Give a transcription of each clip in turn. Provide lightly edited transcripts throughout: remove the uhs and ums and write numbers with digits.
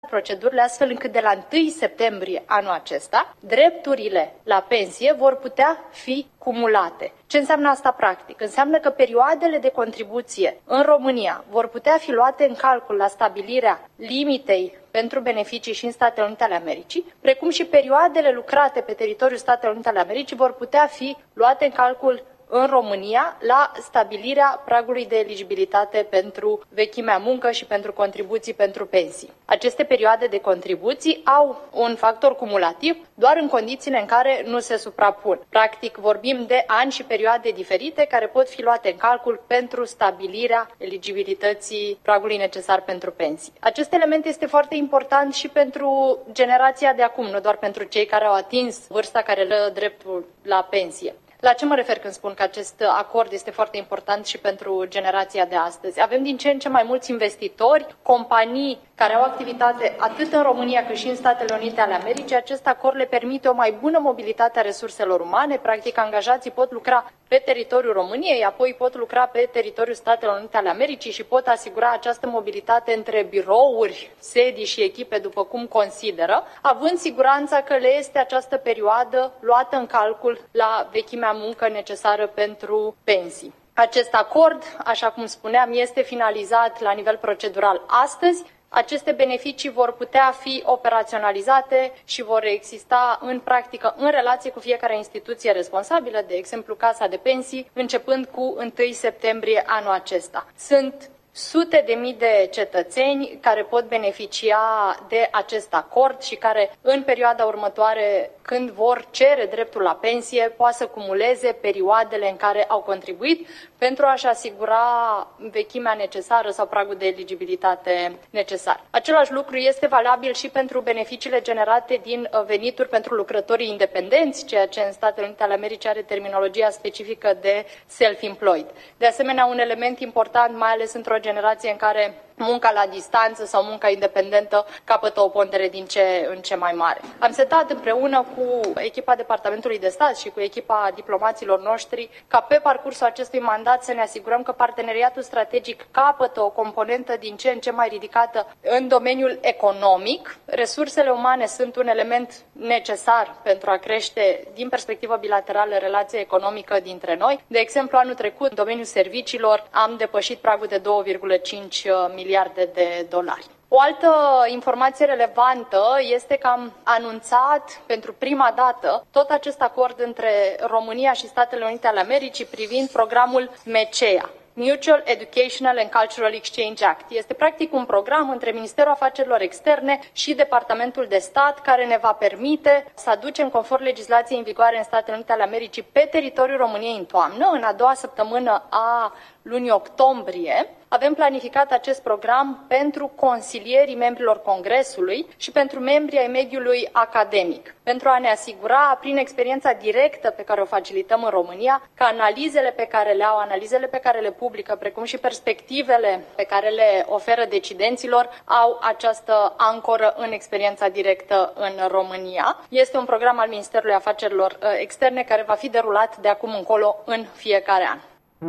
procedurile astfel încât de la 1 septembrie anul acesta, drepturile la pensie vor putea fi cumulate. Ce înseamnă asta practic? Înseamnă că perioadele de contribuție în România vor putea fi luate în calcul la stabilirea limitei pentru beneficii și în Statele Unite ale Americii, precum și perioadele lucrate pe teritoriul Statelor Unite ale Americii vor putea fi luate în calcul în România la stabilirea pragului de eligibilitate pentru vechimea muncă și pentru contribuții pentru pensii. Aceste perioade de contribuții au un factor cumulativ doar în condițiile în care nu se suprapun. Practic vorbim de ani și perioade diferite care pot fi luate în calcul pentru stabilirea eligibilității pragului necesar pentru pensii. Acest element este foarte important și pentru generația de acum, nu doar pentru cei care au atins vârsta care le dă dreptul la pensie. La ce mă refer când spun că acest acord este foarte important și pentru generația de astăzi? Avem din ce în ce mai mulți investitori, companii care au activitate atât în România cât și în Statele Unite ale Americii. Acest acord le permite o mai bună mobilitate a resurselor umane. Practic, angajații pot lucra pe teritoriul României, apoi pot lucra pe teritoriul Statelor Unite ale Americii și pot asigura această mobilitate între birouri, sedii și echipe, după cum consideră, având siguranța că le este această perioadă luată în calcul la vechimea muncă necesară pentru pensii. Acest acord, așa cum spuneam, este finalizat la nivel procedural astăzi. Aceste beneficii vor putea fi operaționalizate și vor exista în practică în relație cu fiecare instituție responsabilă, de exemplu Casa de Pensii, începând cu 1 septembrie anul acesta. Sunt sute de mii de cetățeni care pot beneficia de acest acord și care în perioada următoare, când vor cere dreptul la pensie, poate să cumuleze perioadele în care au contribuit pentru a-și asigura vechimea necesară sau pragul de eligibilitate necesar. Același lucru este valabil și pentru beneficiile generate din venituri pentru lucrătorii independenți, ceea ce în Statele Unite ale Americii are terminologia specifică de self-employed. De asemenea, un element important, mai ales într-o generație în care munca la distanță sau munca independentă capătă o pondere din ce în ce mai mare. Am setat împreună cu echipa Departamentului de Stat și cu echipa diplomaților noștri ca pe parcursul acestui mandat să ne asigurăm că parteneriatul strategic capătă o componentă din ce în ce mai ridicată în domeniul economic. Resursele umane sunt un element necesar pentru a crește din perspectivă bilaterală relația economică dintre noi. De exemplu, anul trecut, în domeniul serviciilor, am depășit pragul de 2,5 miliarde de dolari. O altă informație relevantă este că am anunțat pentru prima dată tot acest acord între România și Statele Unite ale Americii privind programul MECEA, Mutual Educational and Cultural Exchange Act. Este practic un program între Ministerul Afacerilor Externe și Departamentul de Stat care ne va permite să aducem conform legislației în vigoare în Statele Unite ale Americii pe teritoriul României în toamnă, în a doua săptămână a lunii octombrie. Avem planificat acest program pentru consilierii membrilor Congresului și pentru membrii ai mediului academic, pentru a ne asigura, prin experiența directă pe care o facilităm în România, că analizele pe care le au, analizele pe care le publică, precum și perspectivele pe care le oferă decidenților, au această ancoră în experiența directă în România. Este un program al Ministerului Afacerilor Externe care va fi derulat de acum încolo în fiecare an.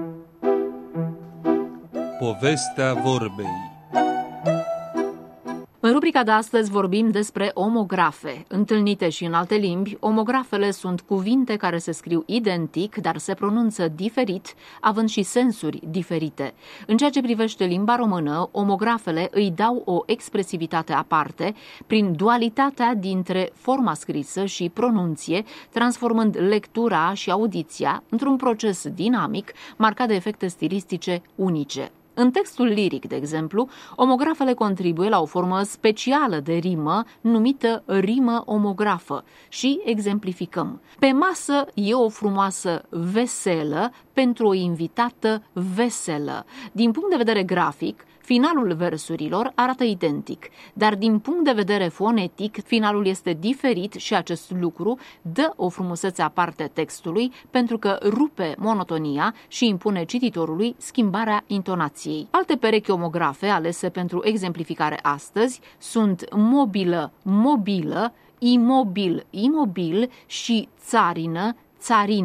Povestea vorbei. În rubrica de astăzi vorbim despre omografe. Întâlnite și în alte limbi, omografele sunt cuvinte care se scriu identic, dar se pronunță diferit, având și sensuri diferite. În ceea ce privește limba română, omografele îi dau o expresivitate aparte prin dualitatea dintre forma scrisă și pronunție, transformând lectura și audiția într-un proces dinamic marcat de efecte stilistice unice. În textul liric, de exemplu, omografele contribuie la o formă specială de rimă numită rimă omografă și exemplificăm. Pe masă e o frumoasă veselă pentru o invitată veselă. Din punct de vedere grafic, finalul versurilor arată identic, dar din punct de vedere fonetic, finalul este diferit și acest lucru dă o frumusețe aparte textului pentru că rupe monotonia și impune cititorului schimbarea intonației. Alte perechi omografe alese pentru exemplificare astăzi sunt mobilă, mobilă, imobil, imobil și țarină, țarină.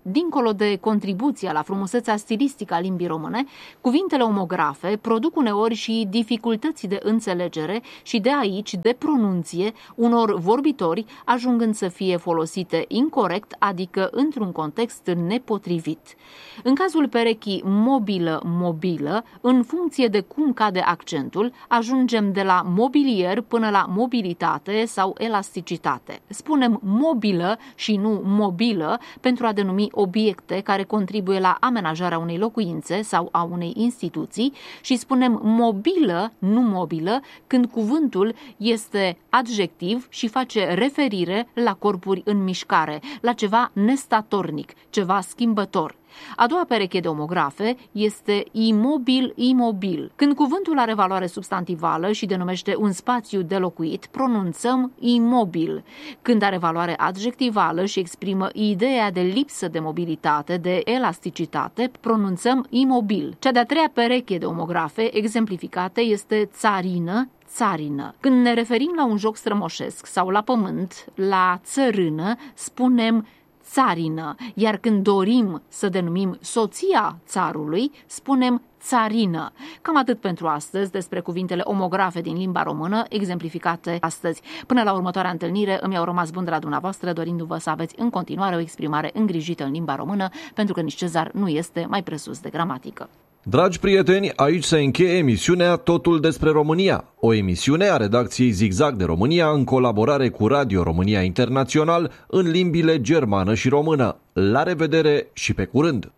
Dincolo de contribuția la frumusețea stilistică a limbii române, cuvintele omografe produc uneori și dificultăți de înțelegere și de aici de pronunție unor vorbitori, ajungând să fie folosite incorect, adică într-un context nepotrivit. În cazul perechii mobilă, în funcție de cum cade accentul, ajungem de la mobilier până la mobilitate sau elasticitate. Spunem mobilă și nu mobilă pentru a denumi obiecte care contribuie la amenajarea unei locuințe sau a unei instituții și spunem mobilă, nu mobilă, când cuvântul este adjectiv și face referire la corpuri în mișcare, la ceva nestatornic, ceva schimbător. A doua pereche de omografe este imobil. Când cuvântul are valoare substantivală și denumește un spațiu de locuit, pronunțăm imobil. Când are valoare adjectivală și exprimă ideea de lipsă de mobilitate, de elasticitate, pronunțăm imobil. Cea de-a treia pereche de omografe exemplificate este țarină. Când ne referim la un joc strămoșesc sau la pământ, la țărână, spunem țarină, iar când dorim să denumim soția țarului, spunem țarină. Cam atât pentru astăzi despre cuvintele omografe din limba română, exemplificate astăzi. Până la următoarea întâlnire, îmi au rămas bun de la dumneavoastră, dorindu-vă să aveți în continuare o exprimare îngrijită în limba română, pentru că nici Cezar nu este mai presus de gramatică. Dragi prieteni, aici se încheie emisiunea Totul despre România, o emisiune a redacției Zigzag de România în colaborare cu Radio România Internațional în limbile germană și română. La revedere și pe curând!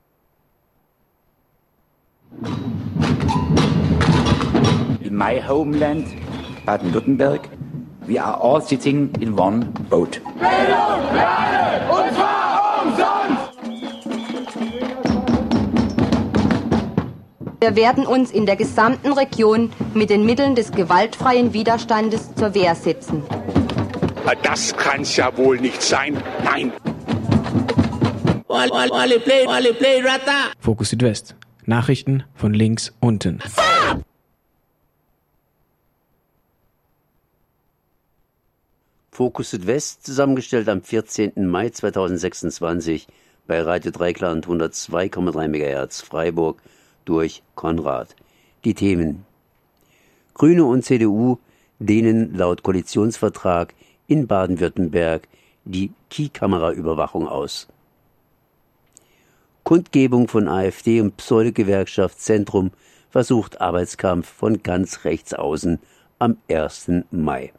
In my homeland, Baden-Württemberg, we are all sitting in one boat. Bildung, Lerne, und zwar umsonst! Wir werden uns in der gesamten Region mit den Mitteln des gewaltfreien Widerstandes zur Wehr setzen. Das kann's ja wohl nicht sein. Nein. Fokus Südwest. Nachrichten von links unten. Fokus Südwest, zusammengestellt am 14. Mai 2026 bei Radio Dreikland 102,3 MHz Freiburg durch Konrad. Die Themen: Grüne und CDU dehnen laut Koalitionsvertrag in Baden-Württemberg die Key-Kamera-Überwachung aus. Kundgebung von AfD und Pseudo-Gewerkschaft Zentrum versucht Arbeitskampf von ganz rechts außen am 1. Mai.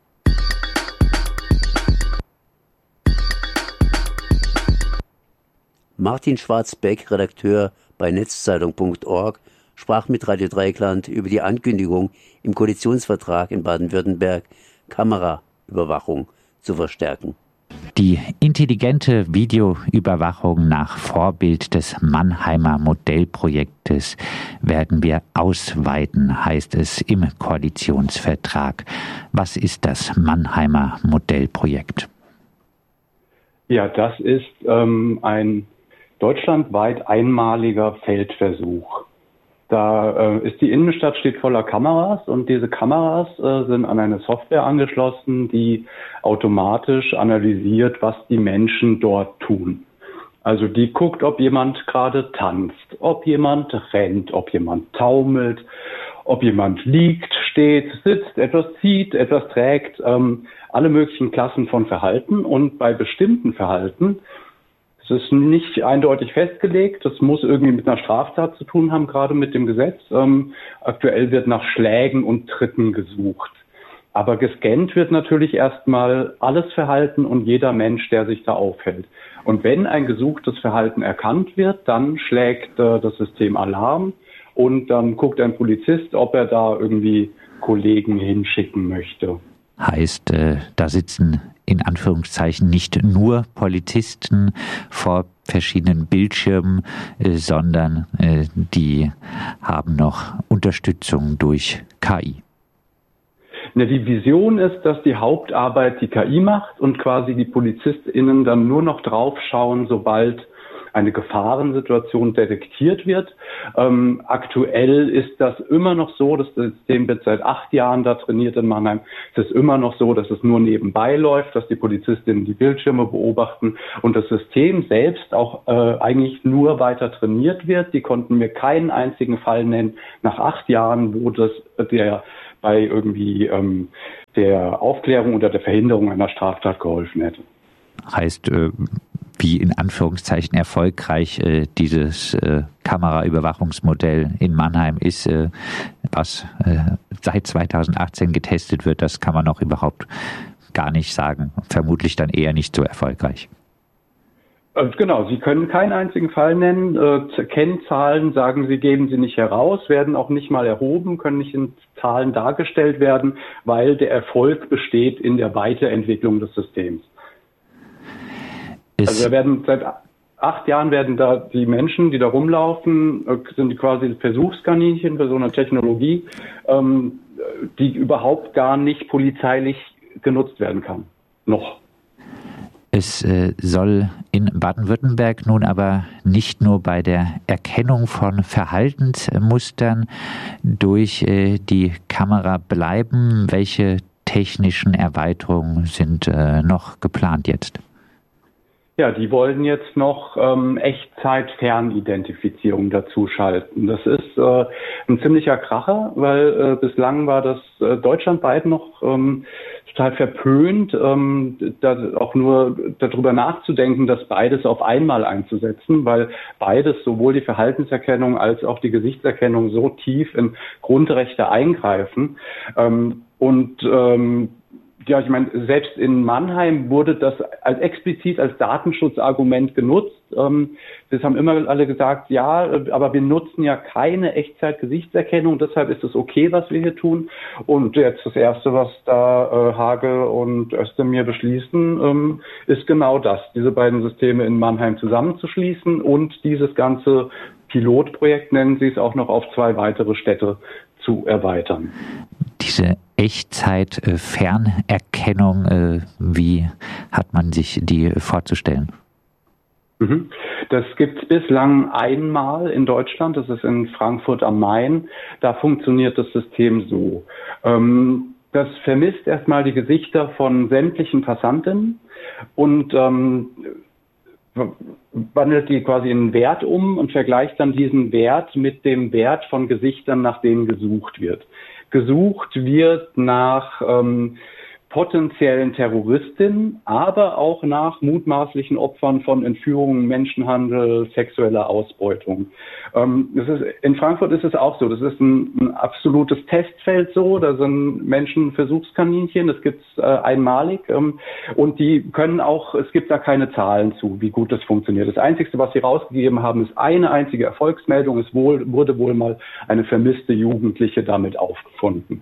Martin Schwarzbeck, Redakteur bei Netzzeitung.org, sprach mit Radio Dreikland über die Ankündigung, im Koalitionsvertrag in Baden-Württemberg Kameraüberwachung zu verstärken. Die intelligente Videoüberwachung nach Vorbild des Mannheimer Modellprojektes werden wir ausweiten, heißt es im Koalitionsvertrag. Was ist das Mannheimer Modellprojekt? Ja, das ist ein deutschlandweit einmaliger Feldversuch. Da ist die Innenstadt steht voller Kameras und diese Kameras sind an eine Software angeschlossen, die automatisch analysiert, was die Menschen dort tun. Also die guckt, ob jemand gerade tanzt, ob jemand rennt, ob jemand taumelt, ob jemand liegt, steht, sitzt, etwas zieht, etwas trägt, alle möglichen Klassen von Verhalten. Und bei bestimmten Verhalten, es ist nicht eindeutig festgelegt, das muss irgendwie mit einer Straftat zu tun haben, gerade mit dem Gesetz. Aktuell wird nach Schlägen und Tritten gesucht. Aber gescannt wird natürlich erstmal alles Verhalten und jeder Mensch, der sich da aufhält. Und wenn ein gesuchtes Verhalten erkannt wird, dann schlägt das System Alarm und dann guckt ein Polizist, ob er da irgendwie Kollegen hinschicken möchte. Heißt, da sitzen in Anführungszeichen nicht nur Polizisten vor verschiedenen Bildschirmen, sondern die haben noch Unterstützung durch KI. Die Vision ist, dass die Hauptarbeit die KI macht und quasi die PolizistInnen dann nur noch draufschauen, sobald eine Gefahrensituation detektiert wird. Aktuell ist das immer noch so, das System wird seit 8 Jahren da trainiert in Mannheim. Es ist immer noch so, dass es nur nebenbei läuft, dass die Polizistinnen die Bildschirme beobachten und das System selbst auch eigentlich nur weiter trainiert wird. Die konnten mir keinen einzigen Fall nennen nach 8 Jahren, wo der bei irgendwie der Aufklärung oder der Verhinderung einer Straftat geholfen hätte. Heißt, wie in Anführungszeichen erfolgreich dieses Kameraüberwachungsmodell in Mannheim ist, was seit 2018 getestet wird, das kann man noch überhaupt gar nicht sagen. Vermutlich dann eher nicht so erfolgreich. Genau, Sie können keinen einzigen Fall nennen. Kennzahlen, sagen Sie, geben Sie nicht heraus, werden auch nicht mal erhoben, können nicht in Zahlen dargestellt werden, weil der Erfolg besteht in der Weiterentwicklung des Systems. Also da werden seit 8 Jahren werden da die Menschen, die da rumlaufen, sind quasi Versuchskaninchen für so eine Technologie, die überhaupt gar nicht polizeilich genutzt werden kann. Noch. Es soll in Baden-Württemberg nun aber nicht nur bei der Erkennung von Verhaltensmustern durch die Kamera bleiben. Welche technischen Erweiterungen sind noch geplant jetzt? Ja, die wollen jetzt noch Echtzeit-Fernidentifizierung dazu schalten. Das ist ein ziemlicher Kracher, weil bislang war das deutschlandweit noch total verpönt, da auch nur darüber nachzudenken, das beides auf einmal einzusetzen, weil beides, sowohl die Verhaltenserkennung als auch die Gesichtserkennung, so tief in Grundrechte eingreifen. Ja, ich meine, selbst in Mannheim wurde das explizit als Datenschutzargument genutzt. Das haben immer alle gesagt, ja, aber wir nutzen ja keine Echtzeit-Gesichtserkennung, deshalb ist es okay, was wir hier tun. Und jetzt das Erste, was da Hagel und Özdemir beschließen, ist genau das, diese beiden Systeme in Mannheim zusammenzuschließen und dieses ganze Pilotprojekt, nennen Sie es, auch noch auf 2 weitere Städte zu erweitern. Diese Echtzeit-Fernerkennung, wie hat man sich die vorzustellen? Das gibt es bislang einmal in Deutschland, das ist in Frankfurt am Main. Da funktioniert das System so. Das vermisst erstmal die Gesichter von sämtlichen Passanten und wandelt die quasi in einen Wert um und vergleicht dann diesen Wert mit dem Wert von Gesichtern, nach denen gesucht wird. Gesucht wird nach potenziellen Terroristinnen, aber auch nach mutmaßlichen Opfern von Entführungen, Menschenhandel, sexueller Ausbeutung. In Frankfurt ist es auch so. Das ist ein absolutes Testfeld so. Da sind Menschen Versuchskaninchen. Das gibt es einmalig. Und die können auch, es gibt da keine Zahlen zu, wie gut das funktioniert. Das Einzige, was sie rausgegeben haben, ist eine einzige Erfolgsmeldung. Es wurde wohl mal eine vermisste Jugendliche damit aufgefunden.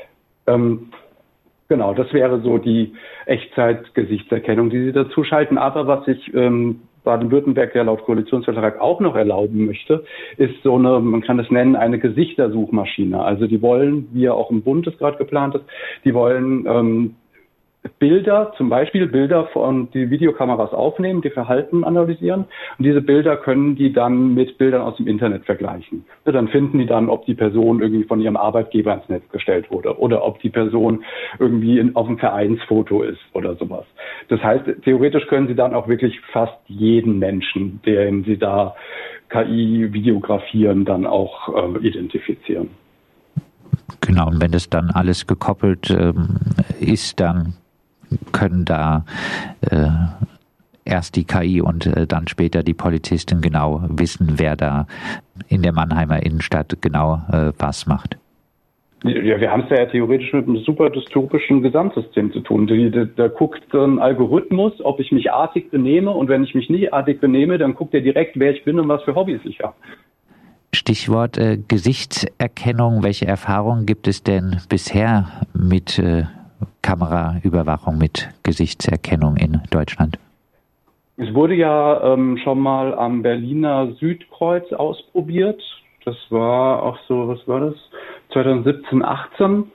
Genau, das wäre so die Echtzeit-Gesichtserkennung, die Sie dazu schalten. Aber was sich Baden-Württemberg ja laut Koalitionsvertrag auch noch erlauben möchte, ist so eine, man kann es nennen, eine Gesichtersuchmaschine. Also die wollen, wie ja auch im Bund das gerade geplant ist, die wollen Bilder, zum Beispiel Bilder von die Videokameras aufnehmen, die Verhalten analysieren und diese Bilder können die dann mit Bildern aus dem Internet vergleichen. Dann finden die dann, ob die Person irgendwie von ihrem Arbeitgeber ins Netz gestellt wurde oder ob die Person irgendwie auf einem Vereinsfoto ist oder sowas. Das heißt, theoretisch können sie dann auch wirklich fast jeden Menschen, den sie da KI videografieren, dann auch identifizieren. Genau, und wenn das dann alles gekoppelt ist, dann können da erst die KI und dann später die Polizistin genau wissen, wer da in der Mannheimer Innenstadt genau was macht. Ja, wir haben es ja theoretisch mit einem super dystopischen Gesamtsystem zu tun. Da guckt so ein Algorithmus, ob ich mich artig benehme und wenn ich mich nicht artig benehme, dann guckt er direkt, wer ich bin und was für Hobbys ich habe. Stichwort Gesichtserkennung. Welche Erfahrungen gibt es denn bisher mit Kameraüberwachung, mit Gesichtserkennung in Deutschland? Es wurde ja schon mal am Berliner Südkreuz ausprobiert. Das war auch so, was war das? 2017, 18.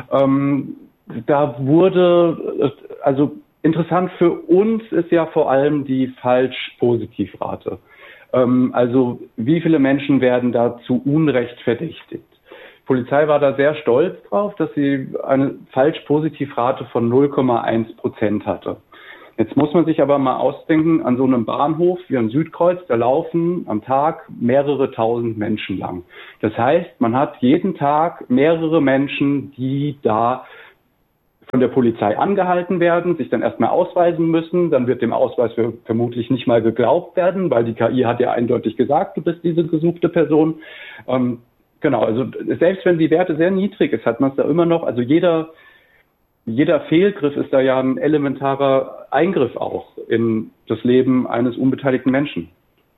Da wurde, also interessant für uns ist ja vor allem die Falsch-Positiv-Rate. Also wie viele Menschen werden da zu Unrecht verdächtigt? Die Polizei war da sehr stolz drauf, dass sie eine Falsch-Positiv-Rate von 0,1% hatte. Jetzt muss man sich aber mal ausdenken, an so einem Bahnhof wie am Südkreuz, da laufen am Tag mehrere tausend Menschen lang. Das heißt, man hat jeden Tag mehrere Menschen, die da von der Polizei angehalten werden, sich dann erstmal ausweisen müssen. Dann wird dem Ausweis vermutlich nicht mal geglaubt werden, weil die KI hat ja eindeutig gesagt, du bist diese gesuchte Person. Genau, also selbst wenn die Werte sehr niedrig ist, hat man es da immer noch, also jeder Fehlgriff ist da ja ein elementarer Eingriff auch in das Leben eines unbeteiligten Menschen.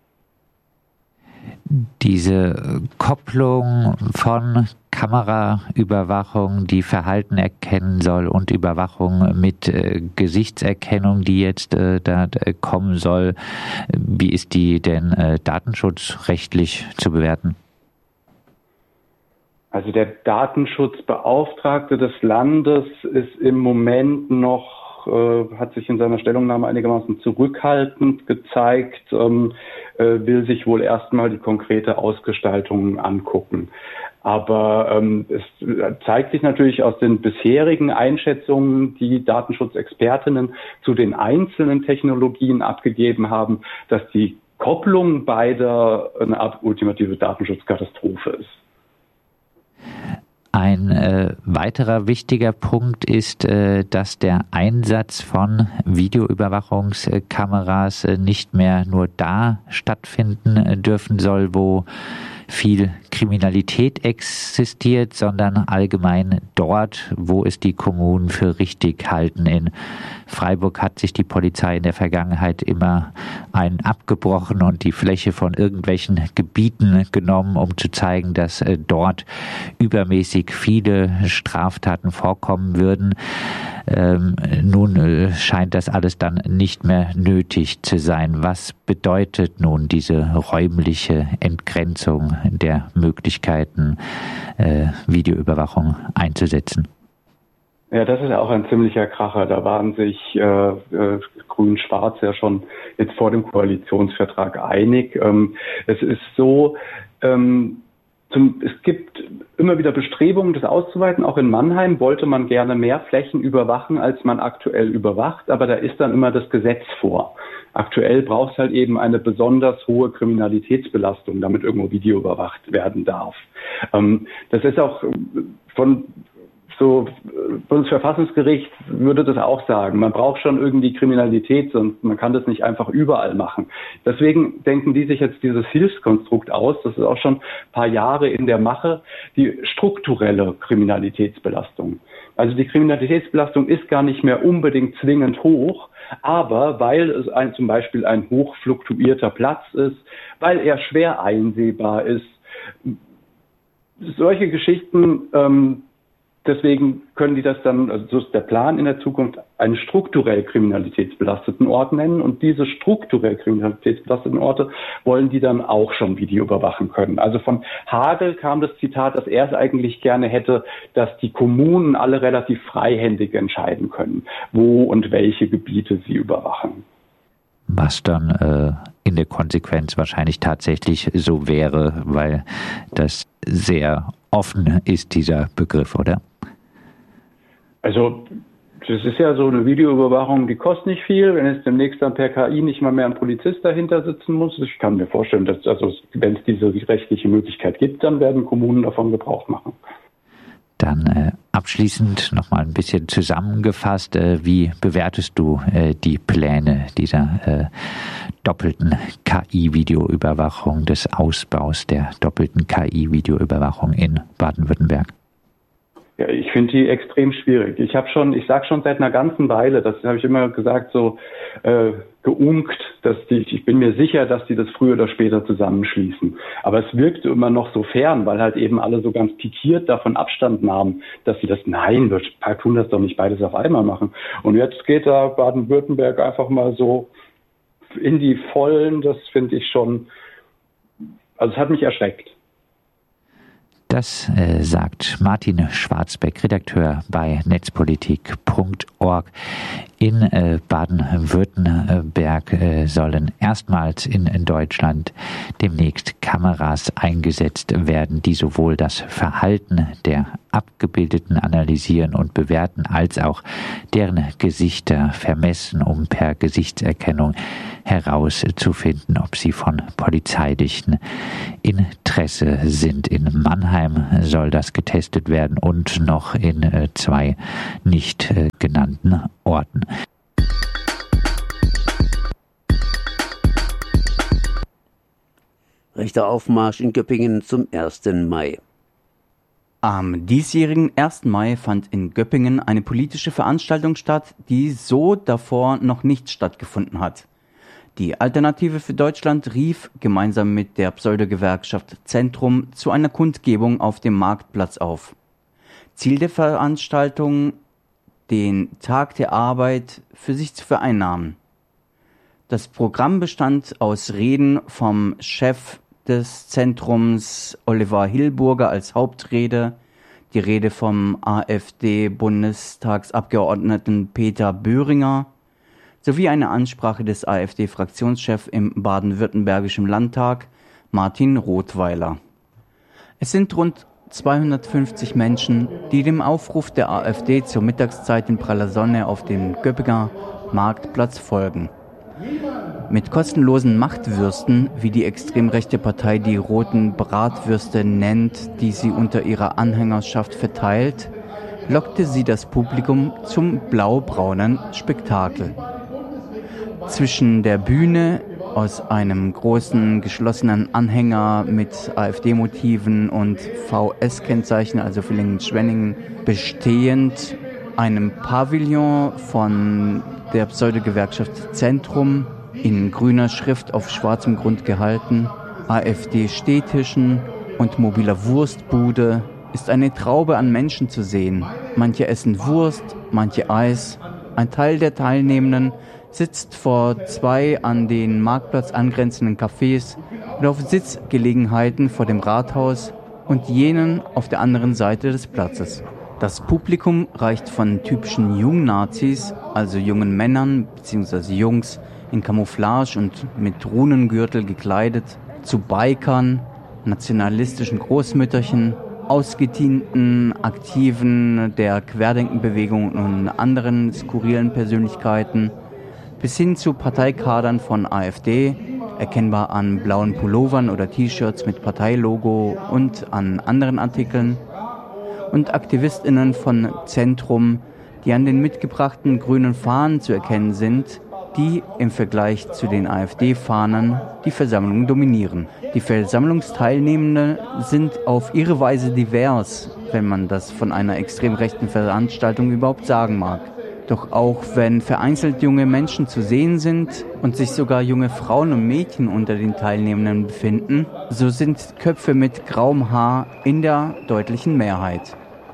Diese Kopplung von Kameraüberwachung, die Verhalten erkennen soll, und Überwachung mit Gesichtserkennung, die jetzt da kommen soll, wie ist die denn datenschutzrechtlich zu bewerten? Also der Datenschutzbeauftragte des Landes ist im Moment noch, hat sich in seiner Stellungnahme einigermaßen zurückhaltend gezeigt, will sich wohl erstmal die konkrete Ausgestaltung angucken. Aber es zeigt sich natürlich aus den bisherigen Einschätzungen, die Datenschutzexpertinnen zu den einzelnen Technologien abgegeben haben, dass die Kopplung beider eine Art ultimative Datenschutzkatastrophe ist. Ein weiterer wichtiger Punkt ist, dass der Einsatz von Videoüberwachungskameras nicht mehr nur da stattfinden dürfen soll, wo viel Kriminalität existiert, sondern allgemein dort, wo es die Kommunen für richtig halten. In Freiburg hat sich die Polizei in der Vergangenheit immer einen abgebrochen und die Fläche von irgendwelchen Gebieten genommen, um zu zeigen, dass dort übermäßig viele Straftaten vorkommen würden. Nun scheint das alles dann nicht mehr nötig zu sein. Was bedeutet nun diese räumliche Entgrenzung der Möglichkeiten, Videoüberwachung einzusetzen? Ja, das ist auch ein ziemlicher Kracher. Da waren sich Grün-Schwarz ja schon jetzt vor dem Koalitionsvertrag einig. Es ist so, es gibt immer wieder Bestrebungen, das auszuweiten. Auch in Mannheim wollte man gerne mehr Flächen überwachen, als man aktuell überwacht. Aber da ist dann immer das Gesetz vor. Aktuell braucht es halt eben eine besonders hohe Kriminalitätsbelastung, damit irgendwo Video überwacht werden darf. Das ist auch Bundesverfassungsgericht würde das auch sagen. Man braucht schon irgendwie Kriminalität, sonst man kann das nicht einfach überall machen. Deswegen denken die sich jetzt dieses Hilfskonstrukt aus, das ist auch schon ein paar Jahre in der Mache, die strukturelle Kriminalitätsbelastung. Also die Kriminalitätsbelastung ist gar nicht mehr unbedingt zwingend hoch, aber weil es zum Beispiel ein hochfluktuierter Platz ist, weil er schwer einsehbar ist, solche Geschichten, deswegen können die das dann, also so ist der Plan in der Zukunft, einen strukturell kriminalitätsbelasteten Ort nennen. Und diese strukturell kriminalitätsbelasteten Orte wollen die dann auch schon Video überwachen können. Also von Hagel kam das Zitat, dass er es eigentlich gerne hätte, dass die Kommunen alle relativ freihändig entscheiden können, wo und welche Gebiete sie überwachen. Was dann in der Konsequenz wahrscheinlich tatsächlich so wäre, weil das sehr offen ist, dieser Begriff, oder? Also das ist ja so eine Videoüberwachung, die kostet nicht viel, wenn es demnächst dann per KI nicht mal mehr ein Polizist dahinter sitzen muss. Ich kann mir vorstellen, dass wenn es diese rechtliche Möglichkeit gibt, dann werden Kommunen davon Gebrauch machen. Dann abschließend nochmal ein bisschen zusammengefasst, wie bewertest du die Pläne dieser doppelten KI-Videoüberwachung, des Ausbaus der doppelten KI-Videoüberwachung in Baden-Württemberg? Ja, ich finde die extrem schwierig. Ich sage schon seit einer ganzen Weile, das habe ich immer gesagt, so geunkt, ich bin mir sicher, dass die das früher oder später zusammenschließen. Aber es wirkt immer noch so fern, weil halt eben alle so ganz pikiert davon Abstand nahmen, dass sie das, nein, wir tun das doch nicht beides auf einmal machen. Und jetzt geht da Baden-Württemberg einfach mal so in die Vollen, das finde ich schon, also es hat mich erschreckt. Das sagt Martin Schwarzbeck, Redakteur bei netzpolitik.org. In Baden-Württemberg sollen erstmals in Deutschland demnächst Kameras eingesetzt werden, die sowohl das Verhalten der Abgebildeten analysieren und bewerten, als auch deren Gesichter vermessen, um per Gesichtserkennung herauszufinden, ob sie von polizeilichem Interesse sind. In Mannheim soll das getestet werden und noch in 2 nicht genannten Orten. Rechter Aufmarsch in Göppingen zum 1. Mai. Am diesjährigen 1. Mai fand in Göppingen eine politische Veranstaltung statt, die so davor noch nicht stattgefunden hat. Die Alternative für Deutschland rief gemeinsam mit der Pseudogewerkschaft Zentrum zu einer Kundgebung auf dem Marktplatz auf. Ziel der Veranstaltung, den Tag der Arbeit für sich zu vereinnahmen. Das Programm bestand aus Reden vom Chef des Zentrums Oliver Hilburger als Hauptrede, die Rede vom AfD-Bundestagsabgeordneten Peter Böhringer sowie eine Ansprache des AfD-Fraktionschefs im baden-württembergischen Landtag, Martin Rothweiler. Es sind rund 250 Menschen, die dem Aufruf der AfD zur Mittagszeit in praller Sonne auf dem Göppinger Marktplatz folgen. Mit kostenlosen Machtwürsten, wie die extrem rechte Partei die roten Bratwürste nennt, die sie unter ihrer Anhängerschaft verteilt, lockte sie das Publikum zum blau-braunen Spektakel. Zwischen der Bühne, aus einem großen geschlossenen Anhänger mit AfD-Motiven und VS-Kennzeichen, also Villingen-Schwenningen, bestehend, einem Pavillon von der Pseudogewerkschaft Zentrum, in grüner Schrift auf schwarzem Grund gehalten, AfD-Stehtischen und mobiler Wurstbude, ist eine Traube an Menschen zu sehen. Manche essen Wurst, manche Eis. Ein Teil der Teilnehmenden sitzt vor 2 an den Marktplatz angrenzenden Cafés oder auf Sitzgelegenheiten vor dem Rathaus und jenen auf der anderen Seite des Platzes. Das Publikum reicht von typischen Jungnazis, also jungen Männern bzw. Jungs in Camouflage und mit Runengürtel gekleidet, zu Bikern, nationalistischen Großmütterchen, ausgedienten Aktiven der Querdenkenbewegung und anderen skurrilen Persönlichkeiten, bis hin zu Parteikadern von AfD, erkennbar an blauen Pullovern oder T-Shirts mit Parteilogo und an anderen Artikeln, und AktivistInnen von Zentrum, die an den mitgebrachten grünen Fahnen zu erkennen sind, die im Vergleich zu den AfD-Fahnen die Versammlung dominieren. Die Versammlungsteilnehmenden sind auf ihre Weise divers, wenn man das von einer extrem rechten Veranstaltung überhaupt sagen mag. Doch auch wenn vereinzelt junge Menschen zu sehen sind und sich sogar junge Frauen und Mädchen unter den Teilnehmenden befinden, so sind Köpfe mit grauem Haar in der deutlichen Mehrheit.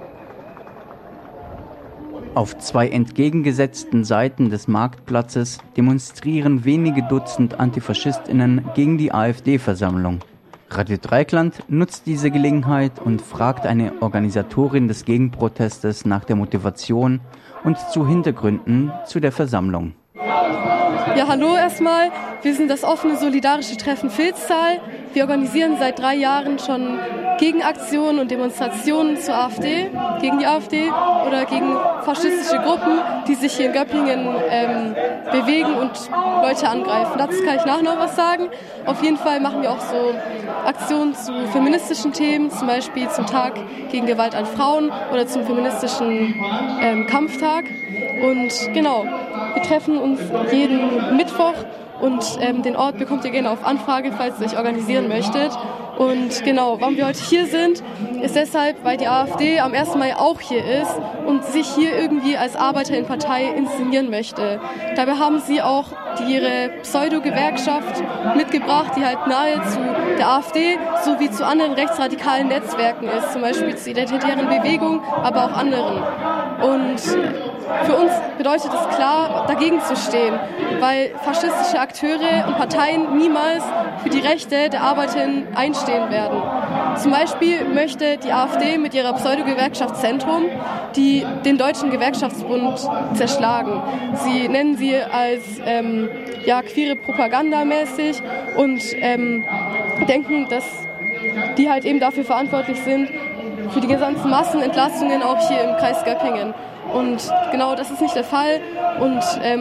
Auf 2 entgegengesetzten Seiten des Marktplatzes demonstrieren wenige Dutzend AntifaschistInnen gegen die AfD-Versammlung. Radio Dreieckland nutzt diese Gelegenheit und fragt eine Organisatorin des Gegenprotestes nach der Motivation und zu Hintergründen zu der Versammlung. Ja, hallo erstmal. Wir sind das offene solidarische Treffen Vilstal. Wir organisieren seit 3 Jahren schon Gegenaktionen und Demonstrationen zur AfD, gegen die AfD oder gegen faschistische Gruppen, die sich hier in Göppingen bewegen und Leute angreifen. Dazu kann ich nachher noch was sagen. Auf jeden Fall machen wir auch so Aktionen zu feministischen Themen, zum Beispiel zum Tag gegen Gewalt an Frauen oder zum feministischen Kampftag. Und genau, wir treffen uns jeden Mittwoch und den Ort bekommt ihr gerne auf Anfrage, falls ihr euch organisieren möchtet. Und genau, warum wir heute hier sind, ist deshalb, weil die AfD am 1. Mai auch hier ist und sich hier irgendwie als Arbeiterinnenpartei inszenieren möchte. Dabei haben sie auch ihre Pseudo-Gewerkschaft mitgebracht, die halt nahe zu der AfD sowie zu anderen rechtsradikalen Netzwerken ist, zum Beispiel zur Identitären Bewegung, aber auch anderen. Und für uns bedeutet es klar, dagegen zu stehen, weil faschistische Akteure und Parteien niemals für die Rechte der Arbeiterinnen einstehen werden. Zum Beispiel möchte die AfD mit ihrer Pseudo-Gewerkschaft Zentrum den Deutschen Gewerkschaftsbund zerschlagen. Sie nennen sie als queere Propaganda mäßig und denken, dass die halt eben dafür verantwortlich sind, für die gesamten Massenentlassungen auch hier im Kreis Göppingen. Und genau das ist nicht der Fall und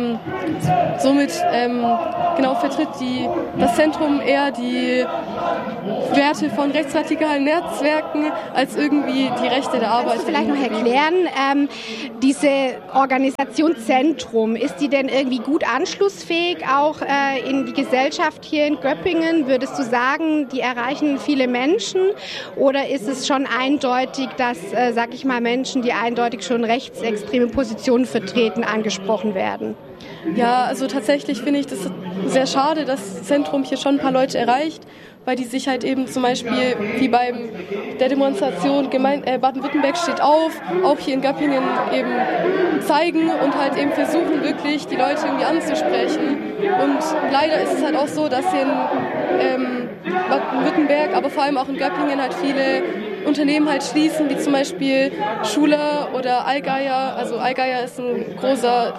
somit vertritt das Zentrum eher die Werte von rechtsradikalen Netzwerken als irgendwie die Rechte der Arbeit. Kannst du vielleicht noch erklären, diese Organisation Zentrum, ist die denn irgendwie gut anschlussfähig auch in die Gesellschaft hier in Göppingen? Würdest du sagen, die erreichen viele Menschen oder ist es schon eindeutig, dass, Menschen, die eindeutig schon rechtsextreme Positionen vertreten, angesprochen werden? Ja, also tatsächlich finde ich das sehr schade, dass das Zentrum hier schon ein paar Leute erreicht, weil die sich halt eben zum Beispiel wie bei der Demonstration Baden-Württemberg steht auf, auch hier in Göppingen eben zeigen und halt eben versuchen wirklich die Leute irgendwie anzusprechen. Und leider ist es halt auch so, dass hier in Baden-Württemberg, aber vor allem auch in Göppingen halt viele Unternehmen halt schließen, wie zum Beispiel Schuler oder Allgeier. Also Allgeier ist ein großer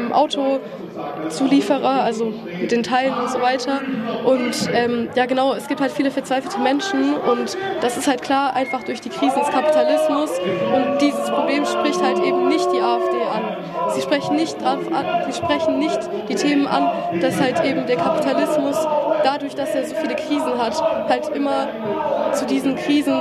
Autozulieferer, also mit den Teilen und so weiter. Und es gibt halt viele verzweifelte Menschen und das ist halt klar einfach durch die Krisen des Kapitalismus. Und dieses Problem spricht halt eben nicht die AfD an. Sie sprechen nicht die Themen an, dass halt eben der Kapitalismus dadurch, dass er so viele Krisen hat, halt immer zu diesen Krisen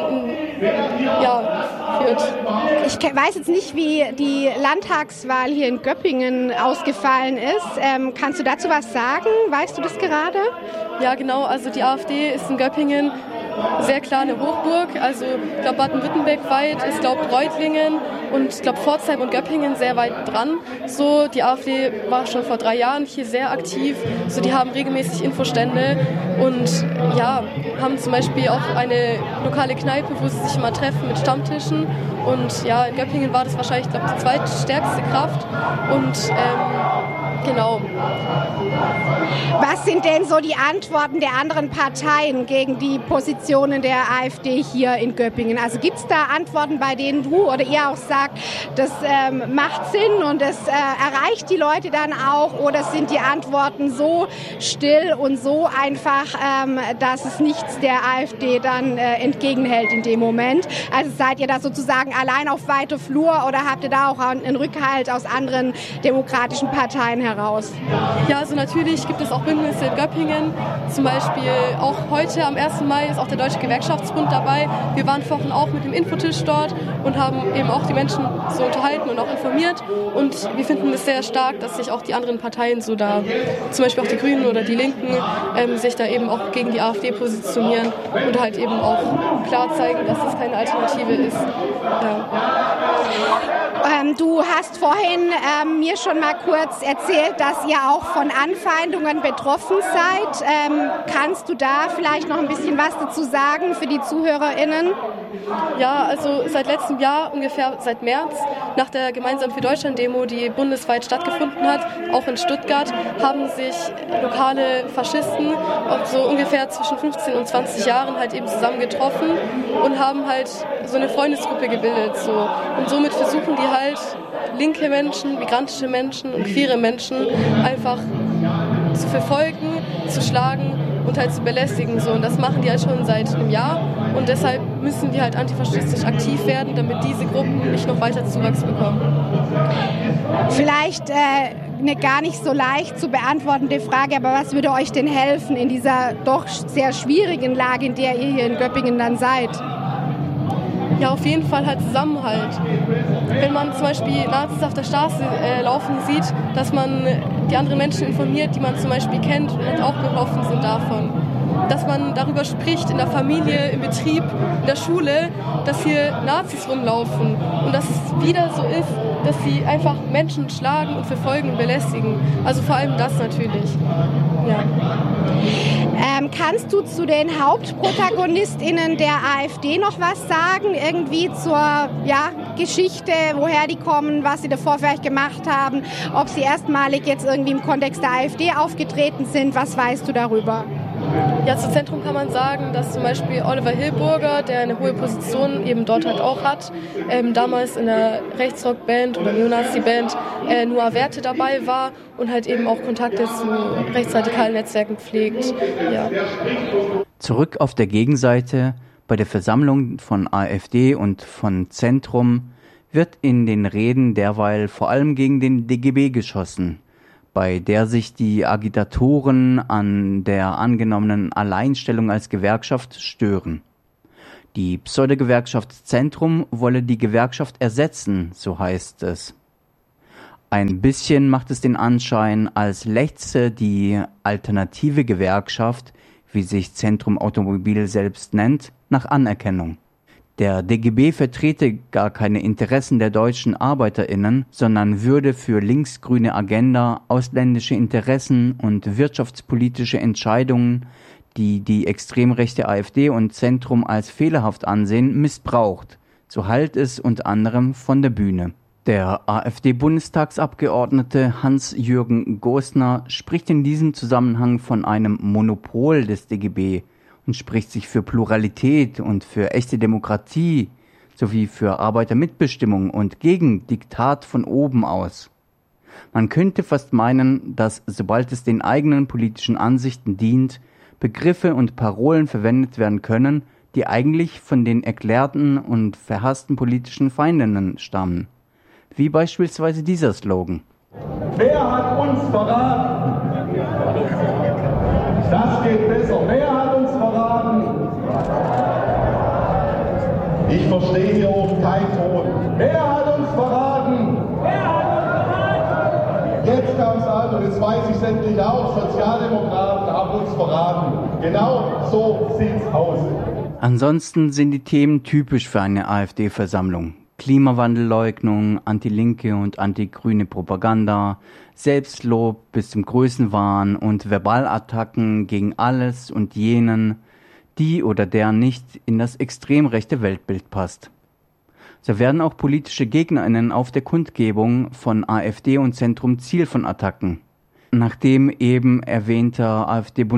führt. Ich weiß jetzt nicht, wie die Landtagswahl hier in Göppingen ausgefallen ist. Kannst du dazu was sagen? Weißt du das gerade? Ja, genau. Also die AfD ist in Göppingen sehr klar eine Hochburg. Also ich glaube Baden-Württemberg weit, ich glaube Reutlingen und ich glaube Pforzheim und Göppingen sehr weit dran. So, die AfD war schon vor 3 Jahren hier sehr aktiv. So, die haben regelmäßig Infostände und haben zum Beispiel auch eine lokale Kneipe, wo sie sich immer treffen mit Stammtischen. Und in Göppingen war das wahrscheinlich, glaube ich, die zweitstärkste Kraft. Und genau. Was sind denn so die Antworten der anderen Parteien gegen die Positionen der AfD hier in Göppingen? Also gibt es da Antworten, bei denen du oder ihr auch sagt, das macht Sinn und das erreicht die Leute dann auch? Oder sind die Antworten so still und so einfach, dass es nichts der AfD dann entgegenhält in dem Moment? Also seid ihr da sozusagen allein auf weiter Flur oder habt ihr da auch einen Rückhalt aus anderen demokratischen Parteien heraus? Ja, also natürlich gibt es auch Bündnisse in Göppingen. Zum Beispiel auch heute am 1. Mai ist auch der Deutsche Gewerkschaftsbund dabei. Wir waren vorhin auch mit dem Infotisch dort und haben eben auch die Menschen so unterhalten und auch informiert. Und wir finden es sehr stark, dass sich auch die anderen Parteien so da, zum Beispiel auch die Grünen oder die Linken, sich da eben auch gegen die AfD positionieren und halt eben auch klar zeigen, dass das keine Alternative ist. Ja. Du hast vorhin mir schon mal kurz erzählt, dass ihr auch von Anfeindungen betroffen seid. Kannst du da vielleicht noch ein bisschen was dazu sagen für die ZuhörerInnen? Ja, also seit letztem Jahr, ungefähr seit März, nach der Gemeinsam für Deutschland-Demo, die bundesweit stattgefunden hat, auch in Stuttgart, haben sich lokale Faschisten, so ungefähr zwischen 15 und 20 Jahren, halt eben zusammen getroffen und haben halt so eine Freundesgruppe gebildet. So. Und somit versuchen die halt, linke Menschen, migrantische Menschen und queere Menschen einfach zu verfolgen, zu schlagen und halt zu belästigen. So. Und das machen die halt schon seit einem Jahr. Und deshalb müssen die halt antifaschistisch aktiv werden, damit diese Gruppen nicht noch weiter Zuwachs bekommen. Vielleicht eine gar nicht so leicht zu beantwortende Frage, aber was würde euch denn helfen in dieser doch sehr schwierigen Lage, in der ihr hier in Göppingen dann seid? Ja, auf jeden Fall halt Zusammenhalt. Wenn man zum Beispiel Nazis auf der Straße laufen sieht, dass man die anderen Menschen informiert, die man zum Beispiel kennt und auch betroffen sind davon. Dass man darüber spricht in der Familie, im Betrieb, in der Schule, dass hier Nazis rumlaufen und dass es wieder so ist, dass sie einfach Menschen schlagen und verfolgen und belästigen. Also vor allem das natürlich. Ja. Kannst du zu den HauptprotagonistInnen der AfD noch was sagen? Irgendwie zur Geschichte, woher die kommen, was sie davor vielleicht gemacht haben, ob sie erstmalig jetzt irgendwie im Kontext der AfD aufgetreten sind? Was weißt du darüber? Ja, zu Zentrum kann man sagen, dass zum Beispiel Oliver Hilburger, der eine hohe Position eben dort halt auch hat, damals in der Rechtsrock-Band oder Neonazi-Band Noah Werte dabei war und halt eben auch Kontakte zu rechtsradikalen Netzwerken pflegt. Ja. Zurück auf der Gegenseite, bei der Versammlung von AfD und von Zentrum wird in den Reden derweil vor allem gegen den DGB geschossen, bei der sich die Agitatoren an der angenommenen Alleinstellung als Gewerkschaft stören. Die Pseudogewerkschaft Zentrum wolle die Gewerkschaft ersetzen, so heißt es. Ein bisschen macht es den Anschein, als lechze die alternative Gewerkschaft, wie sich Zentrum Automobil selbst nennt, nach Anerkennung. Der DGB vertrete gar keine Interessen der deutschen ArbeiterInnen, sondern würde für linksgrüne Agenda, ausländische Interessen und wirtschaftspolitische Entscheidungen, die die extrem rechte AfD und Zentrum als fehlerhaft ansehen, missbraucht. So hallt es unter anderem von der Bühne. Der AfD-Bundestagsabgeordnete Hans-Jürgen Gosner spricht in diesem Zusammenhang von einem Monopol des DGB und spricht sich für Pluralität und für echte Demokratie sowie für Arbeitermitbestimmung und gegen Diktat von oben aus. Man könnte fast meinen, dass sobald es den eigenen politischen Ansichten dient, Begriffe und Parolen verwendet werden können, die eigentlich von den erklärten und verhassten politischen Feindinnen stammen. Wie beispielsweise dieser Slogan. Wer hat uns verraten? Das geht besser. Wer hat uns verraten? Ich verstehe hier oben keinen Ton. Wer hat uns verraten? Wer hat uns verraten? Jetzt kam es an und jetzt weiß ich es endlich auch. Sozialdemokraten haben uns verraten. Genau so sieht's aus. Ansonsten sind die Themen typisch für eine AfD-Versammlung. Klimawandelleugnung, anti-linke und anti-grüne Propaganda, Selbstlob bis zum Größenwahn und Verbalattacken gegen alles und jenen, die oder der nicht in das extrem rechte Weltbild passt. So werden auch politische GegnerInnen auf der Kundgebung von AfD und Zentrum Ziel von Attacken. Nachdem eben erwähnter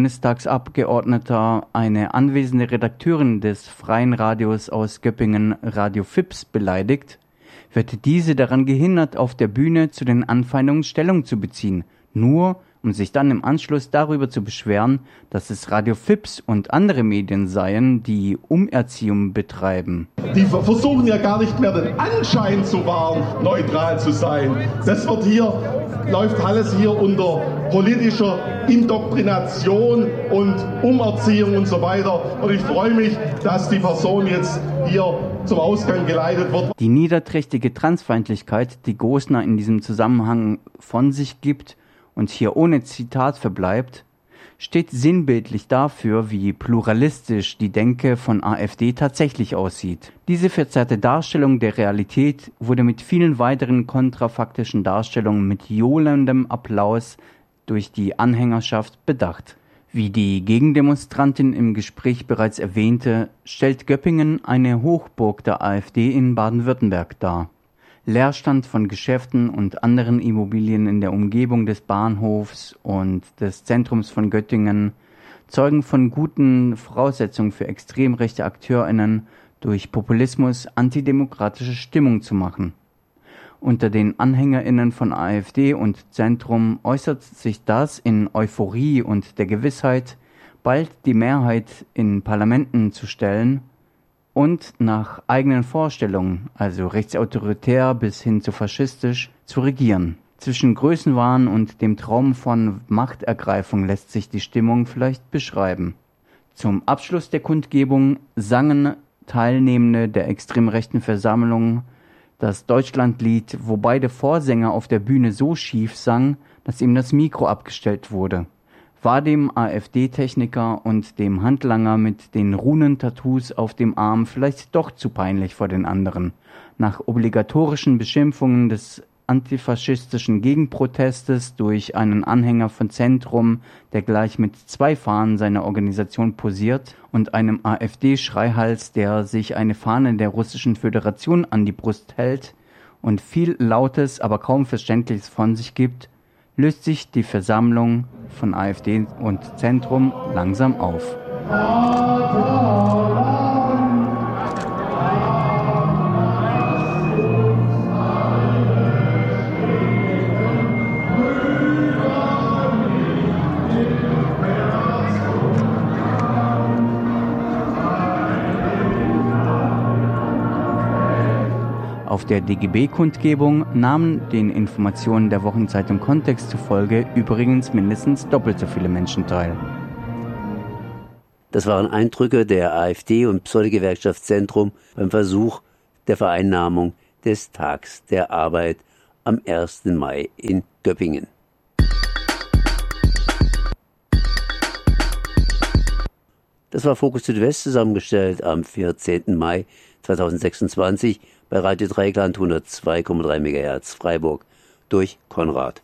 AfD-Bundestagsabgeordneter eine anwesende Redakteurin des freien Radios aus Göppingen, Radio Fips, beleidigt, wird diese daran gehindert, auf der Bühne zu den Anfeindungen Stellung zu beziehen, nur um sich dann im Anschluss darüber zu beschweren, dass es Radio Fips und andere Medien seien, die Umerziehung betreiben. Die versuchen ja gar nicht mehr den Anschein zu wahren, neutral zu sein. Das läuft alles hier unter politischer Indoktrination und Umerziehung und so weiter. Und ich freue mich, dass die Person jetzt hier zum Ausgang geleitet wird. Die niederträchtige Transfeindlichkeit, die Gosner in diesem Zusammenhang von sich gibt und hier ohne Zitat verbleibt, steht sinnbildlich dafür, wie pluralistisch die Denke von AfD tatsächlich aussieht. Diese verzerrte Darstellung der Realität wurde mit vielen weiteren kontrafaktischen Darstellungen mit johlendem Applaus durch die Anhängerschaft bedacht. Wie die Gegendemonstrantin im Gespräch bereits erwähnte, stellt Göppingen eine Hochburg der AfD in Baden-Württemberg dar. Leerstand von Geschäften und anderen Immobilien in der Umgebung des Bahnhofs und des Zentrums von Göttingen zeugen von guten Voraussetzungen für extrem rechte AkteurInnen, durch Populismus antidemokratische Stimmung zu machen. Unter den AnhängerInnen von AfD und Zentrum äußert sich das in Euphorie und der Gewissheit, bald die Mehrheit in Parlamenten zu stellen und nach eigenen Vorstellungen, also rechtsautoritär bis hin zu faschistisch, zu regieren. Zwischen Größenwahn und dem Traum von Machtergreifung lässt sich die Stimmung vielleicht beschreiben. Zum Abschluss der Kundgebung sangen Teilnehmende der extrem rechten Versammlung das Deutschlandlied, wobei der Vorsänger auf der Bühne so schief sang, dass ihm das Mikro abgestellt wurde. War dem AfD-Techniker und dem Handlanger mit den Runen-Tattoos auf dem Arm vielleicht doch zu peinlich vor den anderen. Nach obligatorischen Beschimpfungen des antifaschistischen Gegenprotestes durch einen Anhänger von Zentrum, der gleich mit 2 Fahnen seiner Organisation posiert, und einem AfD-Schreihals, der sich eine Fahne der Russischen Föderation an die Brust hält und viel Lautes, aber kaum Verständliches von sich gibt, löst sich die Versammlung von AfD und Zentrum langsam auf. Auf der DGB-Kundgebung nahmen den Informationen der Wochenzeitung Kontext zufolge übrigens mindestens doppelt so viele Menschen teil. Das waren Eindrücke der AfD und Pseudogewerkschaft Zentrum beim Versuch der Vereinnahmung des Tags der Arbeit am 1. Mai in Göppingen. Das war Fokus Südwest, zusammengestellt am 14. Mai 2026 bei Radio Dreieckland 102,3 MHz Freiburg durch Konrad.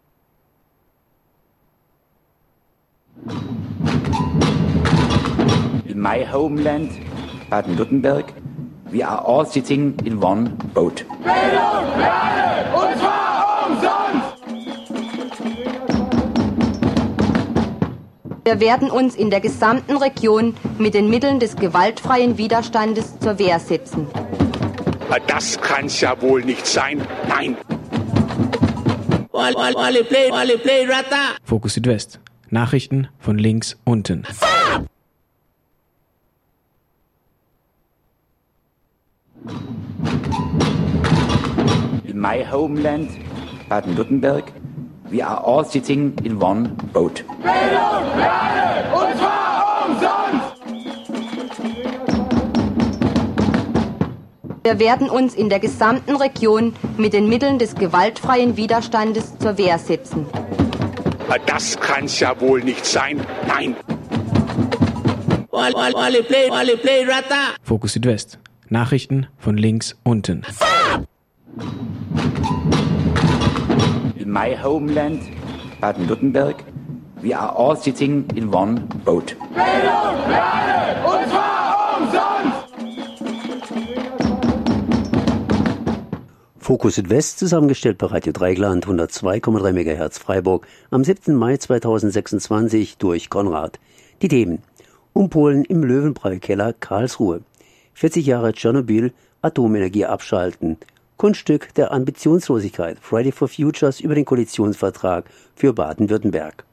In my homeland, Baden-Württemberg, we are all sitting in one boat. Bildung für alle, und zwar umsonst! Wir werden uns in der gesamten Region mit den Mitteln des gewaltfreien Widerstandes zur Wehr setzen. Das kann's ja wohl nicht sein. Nein. Fokus Südwest. Nachrichten von links unten. In my homeland, Baden-Württemberg, we are all sitting in one boat. Bildung für alle, und zwar umsonst! Wir werden uns in der gesamten Region mit den Mitteln des gewaltfreien Widerstandes zur Wehr setzen. Das kann's ja wohl nicht sein. Nein. Fokus Südwest. Nachrichten von links unten. In my homeland, Baden-Württemberg, we are all sitting in one boat. Bildung für alle, und zwar umsonst! Fokus Südwest, zusammengestellt bei Radio Dreieckland 102,3 MHz Freiburg am 7. Mai 2026 durch Konrad. Die Themen: Umpolen im Löwenbräu-Keller Karlsruhe, 40 Jahre Tschernobyl, Atomenergie abschalten, Kunststück der Ambitionslosigkeit, Friday for Futures über den Koalitionsvertrag für Baden-Württemberg.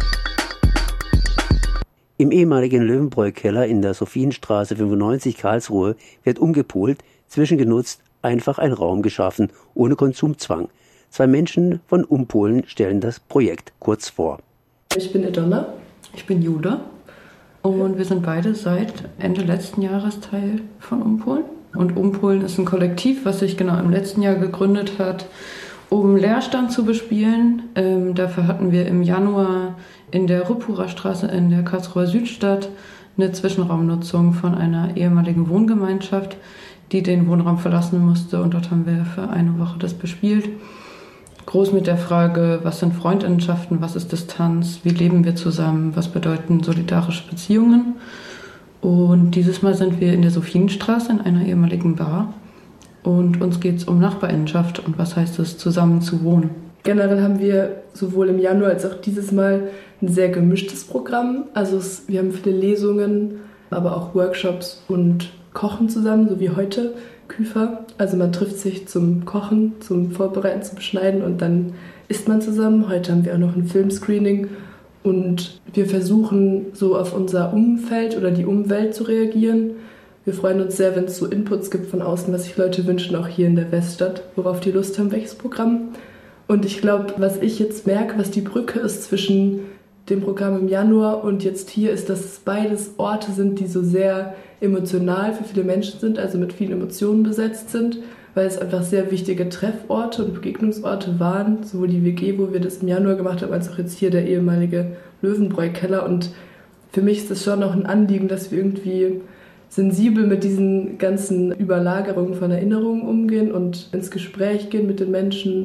Im ehemaligen Löwenbräu-Keller in der Sophienstraße 95 Karlsruhe wird umgepolt, zwischengenutzt, einfach ein Raum geschaffen, ohne Konsumzwang. 2 Menschen von Umpolen stellen das Projekt kurz vor. Ich bin Edonna. Ich bin Jude. Und wir sind beide seit Ende letzten Jahres Teil von Umpolen. Und Umpolen ist ein Kollektiv, was sich genau im letzten Jahr gegründet hat, um Leerstand zu bespielen. Dafür hatten wir im Januar in der Rüppurer Straße in der Karlsruher Südstadt eine Zwischenraumnutzung von einer ehemaligen Wohngemeinschaft, die den Wohnraum verlassen musste. Und dort haben wir für eine Woche das bespielt. Groß mit der Frage, was sind Freundinnenschaften, was ist Distanz, wie leben wir zusammen, was bedeuten solidarische Beziehungen. Und dieses Mal sind wir in der Sophienstraße in einer ehemaligen Bar. Und uns geht es um Nachbarinnenschaft und was heißt es, zusammen zu wohnen. Generell haben wir sowohl im Januar als auch dieses Mal ein sehr gemischtes Programm. Also wir haben viele Lesungen, aber auch Workshops und Kochen zusammen, so wie heute, Küfer. Also man trifft sich zum Kochen, zum Vorbereiten, zum Beschneiden und dann isst man zusammen. Heute haben wir auch noch ein Filmscreening und wir versuchen so auf unser Umfeld oder die Umwelt zu reagieren. Wir freuen uns sehr, wenn es so Inputs gibt von außen, was sich Leute wünschen, auch hier in der Weststadt, worauf die Lust haben, welches Programm. Und ich glaube, was ich jetzt merke, was die Brücke ist zwischen dem Programm im Januar und jetzt hier, ist, dass es beides Orte sind, die so sehr emotional für viele Menschen sind, also mit vielen Emotionen besetzt sind, weil es einfach sehr wichtige Trefforte und Begegnungsorte waren, sowohl die WG, wo wir das im Januar gemacht haben, als auch jetzt hier der ehemalige Löwenbräu-Keller. Und für mich ist es schon auch ein Anliegen, dass wir irgendwie sensibel mit diesen ganzen Überlagerungen von Erinnerungen umgehen und ins Gespräch gehen mit den Menschen,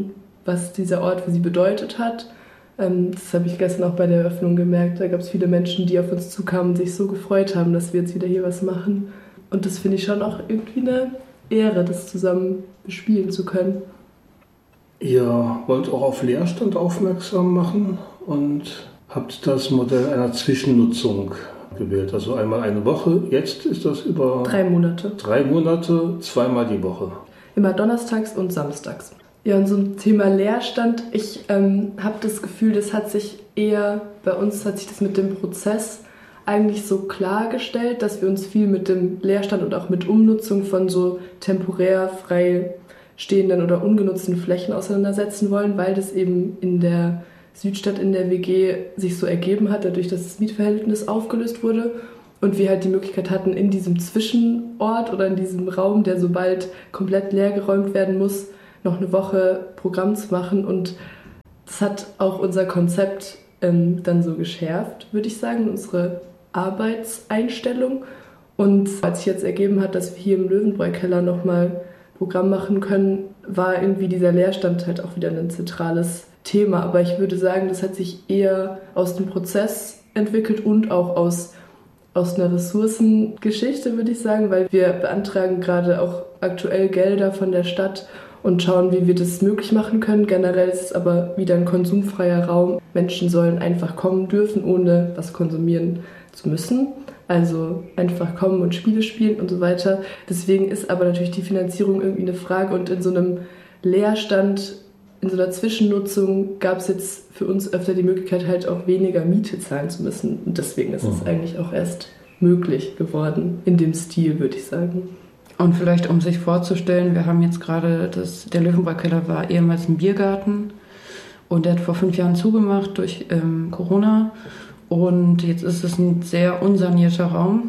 was dieser Ort für sie bedeutet hat. Das habe ich gestern auch bei der Eröffnung gemerkt. Da gab es viele Menschen, die auf uns zukamen und sich so gefreut haben, dass wir jetzt wieder hier was machen. Und das finde ich schon auch irgendwie eine Ehre, das zusammen bespielen zu können. Ihr wollt auch auf Leerstand aufmerksam machen und habt das Modell einer Zwischennutzung gewählt. Also einmal eine Woche, jetzt ist das über 3 Monate. 3 Monate, zweimal die Woche. Immer donnerstags und samstags. Ja, und so ein Thema Leerstand, ich habe das Gefühl, das hat sich eher, bei uns hat sich das mit dem Prozess eigentlich so klargestellt, dass wir uns viel mit dem Leerstand und auch mit Umnutzung von so temporär frei stehenden oder ungenutzten Flächen auseinandersetzen wollen, weil das eben in der Südstadt in der WG sich so ergeben hat, dadurch, dass das Mietverhältnis aufgelöst wurde und wir halt die Möglichkeit hatten, in diesem Zwischenort oder in diesem Raum, der sobald komplett leergeräumt werden muss, noch eine Woche Programm zu machen. Und das hat auch unser Konzept dann so geschärft, würde ich sagen, unsere Arbeitseinstellung. Und als sich jetzt ergeben hat, dass wir hier im Löwenbräu-Keller nochmal Programm machen können, war irgendwie dieser Leerstand halt auch wieder ein zentrales Thema. Aber ich würde sagen, das hat sich eher aus dem Prozess entwickelt und auch aus einer Ressourcengeschichte, würde ich sagen, weil wir beantragen gerade auch aktuell Gelder von der Stadt und schauen, wie wir das möglich machen können. Generell ist es aber wieder ein konsumfreier Raum. Menschen sollen einfach kommen dürfen, ohne was konsumieren zu müssen. Also einfach kommen und Spiele spielen und so weiter. Deswegen ist aber natürlich die Finanzierung irgendwie eine Frage. Und in so einem Leerstand, in so einer Zwischennutzung gab es jetzt für uns öfter die Möglichkeit, halt auch weniger Miete zahlen zu müssen. Und deswegen ist es eigentlich auch erst möglich geworden, in dem Stil, würde ich sagen. Und vielleicht, um sich vorzustellen, wir haben jetzt gerade, der Löwenbräu-Keller war ehemals ein Biergarten und der hat vor 5 Jahren zugemacht durch Corona. Und jetzt ist es ein sehr unsanierter Raum,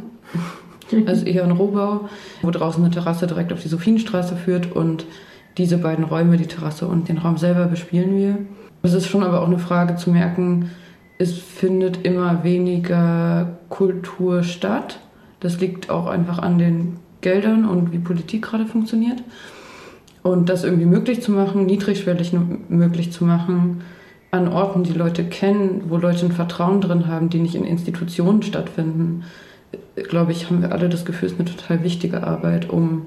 also eher ein Rohbau, wo draußen eine Terrasse direkt auf die Sophienstraße führt und diese beiden Räume, die Terrasse und den Raum selber, bespielen wir. Es ist schon aber auch eine Frage zu merken, es findet immer weniger Kultur statt. Das liegt auch einfach an den Geldern und wie Politik gerade funktioniert. Und das irgendwie möglich zu machen, niedrigschwellig möglich zu machen, an Orten, die Leute kennen, wo Leute ein Vertrauen drin haben, die nicht in Institutionen stattfinden, glaube ich, haben wir alle das Gefühl, es ist eine total wichtige Arbeit, um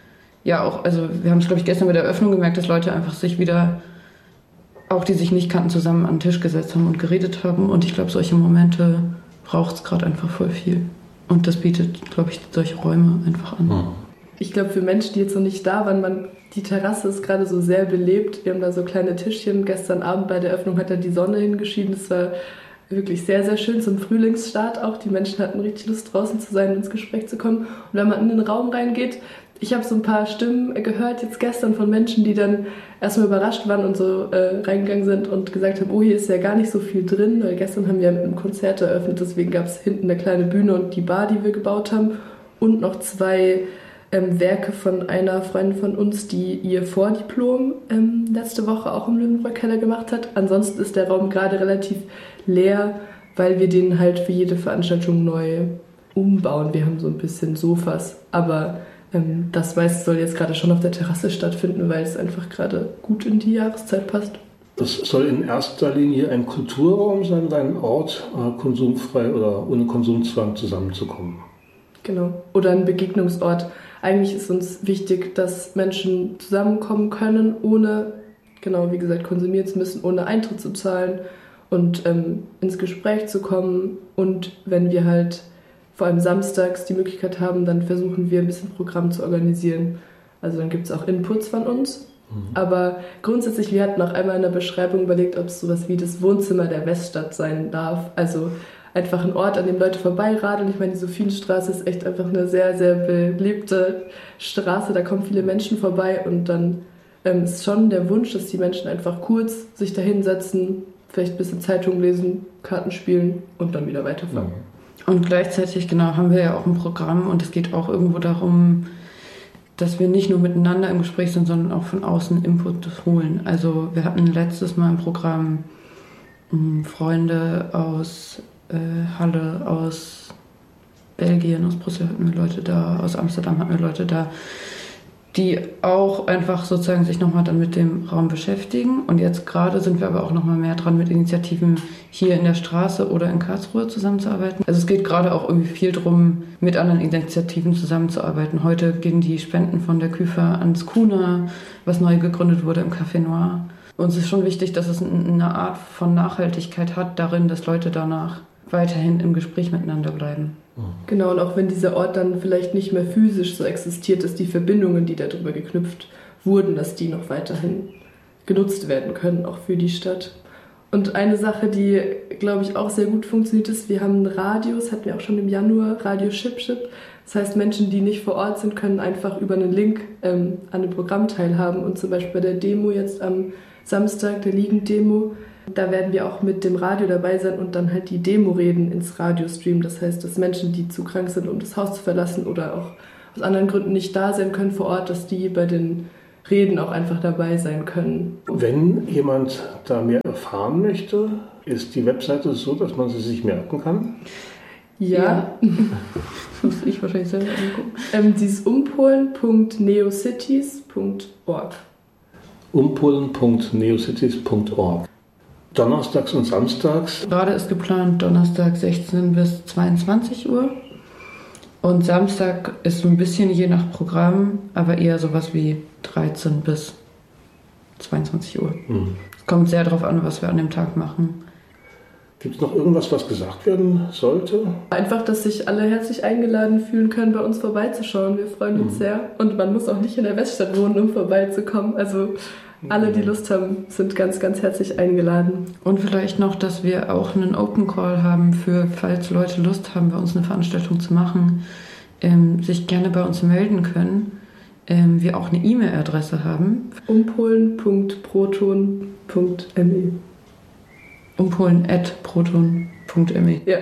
ja auch, also wir haben es, glaube ich, gestern bei der Eröffnung gemerkt, dass Leute einfach sich wieder, auch die sich nicht kannten, zusammen an den Tisch gesetzt haben und geredet haben. Und ich glaube, solche Momente braucht es gerade einfach voll viel. Und das bietet, glaube ich, solche Räume einfach an. Ich glaube, für Menschen, die jetzt noch nicht da waren, die Terrasse ist gerade so sehr belebt. Wir haben da so kleine Tischchen. Gestern Abend bei der Eröffnung hat da die Sonne hingeschieden. Das war wirklich sehr, sehr schön zum Frühlingsstart auch. Die Menschen hatten richtig Lust, draußen zu sein und ins Gespräch zu kommen. Und wenn man in den Raum reingeht, ich habe so ein paar Stimmen gehört jetzt gestern von Menschen, die dann erstmal überrascht waren und so reingegangen sind und gesagt haben, oh, hier ist ja gar nicht so viel drin. Weil gestern haben wir mit einem Konzert eröffnet, deswegen gab es hinten eine kleine Bühne und die Bar, die wir gebaut haben. Und noch 2 Werke von einer Freundin von uns, die ihr Vordiplom letzte Woche auch im Löwenbräu-Keller gemacht hat. Ansonsten ist der Raum gerade relativ leer, weil wir den halt für jede Veranstaltung neu umbauen. Wir haben so ein bisschen Sofas, aber das meiste soll jetzt gerade schon auf der Terrasse stattfinden, weil es einfach gerade gut in die Jahreszeit passt. Das soll in erster Linie ein Kulturraum sein, ein Ort, konsumfrei oder ohne Konsumzwang zusammenzukommen. Genau. Oder ein Begegnungsort. Eigentlich ist uns wichtig, dass Menschen zusammenkommen können, ohne, genau wie gesagt, konsumieren zu müssen, ohne Eintritt zu zahlen und ins Gespräch zu kommen. Und wenn wir halt vor allem samstags die Möglichkeit haben, dann versuchen wir ein bisschen Programm zu organisieren. Also dann gibt es auch Inputs von uns. Aber grundsätzlich, wir hatten auch einmal in der Beschreibung überlegt, ob es sowas wie das Wohnzimmer der Weststadt sein darf. Also einfach ein Ort, an dem Leute vorbeiradeln. Ich meine, die Sophienstraße ist echt einfach eine sehr, sehr belebte Straße. Da kommen viele Menschen vorbei und dann ist schon der Wunsch, dass die Menschen einfach kurz sich da hinsetzen, vielleicht ein bisschen Zeitung lesen, Karten spielen und dann wieder weiterfahren. Und gleichzeitig, genau, haben wir ja auch ein Programm und es geht auch irgendwo darum, dass wir nicht nur miteinander im Gespräch sind, sondern auch von außen Input holen. Also wir hatten letztes Mal im Programm Freunde aus Halle, aus Belgien, aus Brüssel hatten wir Leute da, aus Amsterdam hatten wir Leute da. die auch einfach sozusagen sich nochmal dann mit dem Raum beschäftigen. Und jetzt gerade sind wir aber auch nochmal mehr dran, mit Initiativen hier in der Straße oder in Karlsruhe zusammenzuarbeiten. Also es geht gerade auch irgendwie viel darum, mit anderen Initiativen zusammenzuarbeiten. Heute gehen die Spenden von der KÜFA ans Kuna, was neu gegründet wurde im Café Noir. Uns ist schon wichtig, dass es eine Art von Nachhaltigkeit hat darin, dass Leute danach weiterhin im Gespräch miteinander bleiben. Genau, und auch wenn dieser Ort dann vielleicht nicht mehr physisch so existiert, dass die Verbindungen, die darüber geknüpft wurden, dass die noch weiterhin genutzt werden können, auch für die Stadt. Und eine Sache, die, glaube ich, auch sehr gut funktioniert ist, wir haben ein Radio, das hatten wir auch schon im Januar, Radio Ship Ship. Das heißt, Menschen, die nicht vor Ort sind, können einfach über einen Link an dem Programm teilhaben. Und zum Beispiel bei der Demo jetzt am Samstag, der Liegen-Demo, da werden wir auch mit dem Radio dabei sein und dann halt die Demo-Reden ins Radio streamen. Das heißt, dass Menschen, die zu krank sind, um das Haus zu verlassen oder auch aus anderen Gründen nicht da sein können vor Ort, dass die bei den Reden auch einfach dabei sein können. Wenn jemand da mehr erfahren möchte, ist die Webseite so, dass man sie sich merken kann? Ja. Muss ich wahrscheinlich selber angucken. Sie ist umpolen.neocities.org. umpolen.neocities.org. Donnerstags und samstags? Gerade ist geplant Donnerstag 16 bis 22 Uhr. Und Samstag ist ein bisschen je nach Programm, aber eher sowas wie 13 bis 22 Uhr. Es kommt sehr darauf an, was wir an dem Tag machen. Gibt es noch irgendwas, was gesagt werden sollte? Einfach, dass sich alle herzlich eingeladen fühlen können, bei uns vorbeizuschauen. Wir freuen uns sehr. Und man muss auch nicht in der Weststadt wohnen, um vorbeizukommen. Also alle, die Lust haben, sind ganz, ganz herzlich eingeladen. Und vielleicht noch, dass wir auch einen Open Call haben für, falls Leute Lust haben, bei uns eine Veranstaltung zu machen, sich gerne bei uns melden können. Wir auch eine E-Mail-Adresse haben. umpolen.proton.me umpolen@proton.me. Ja.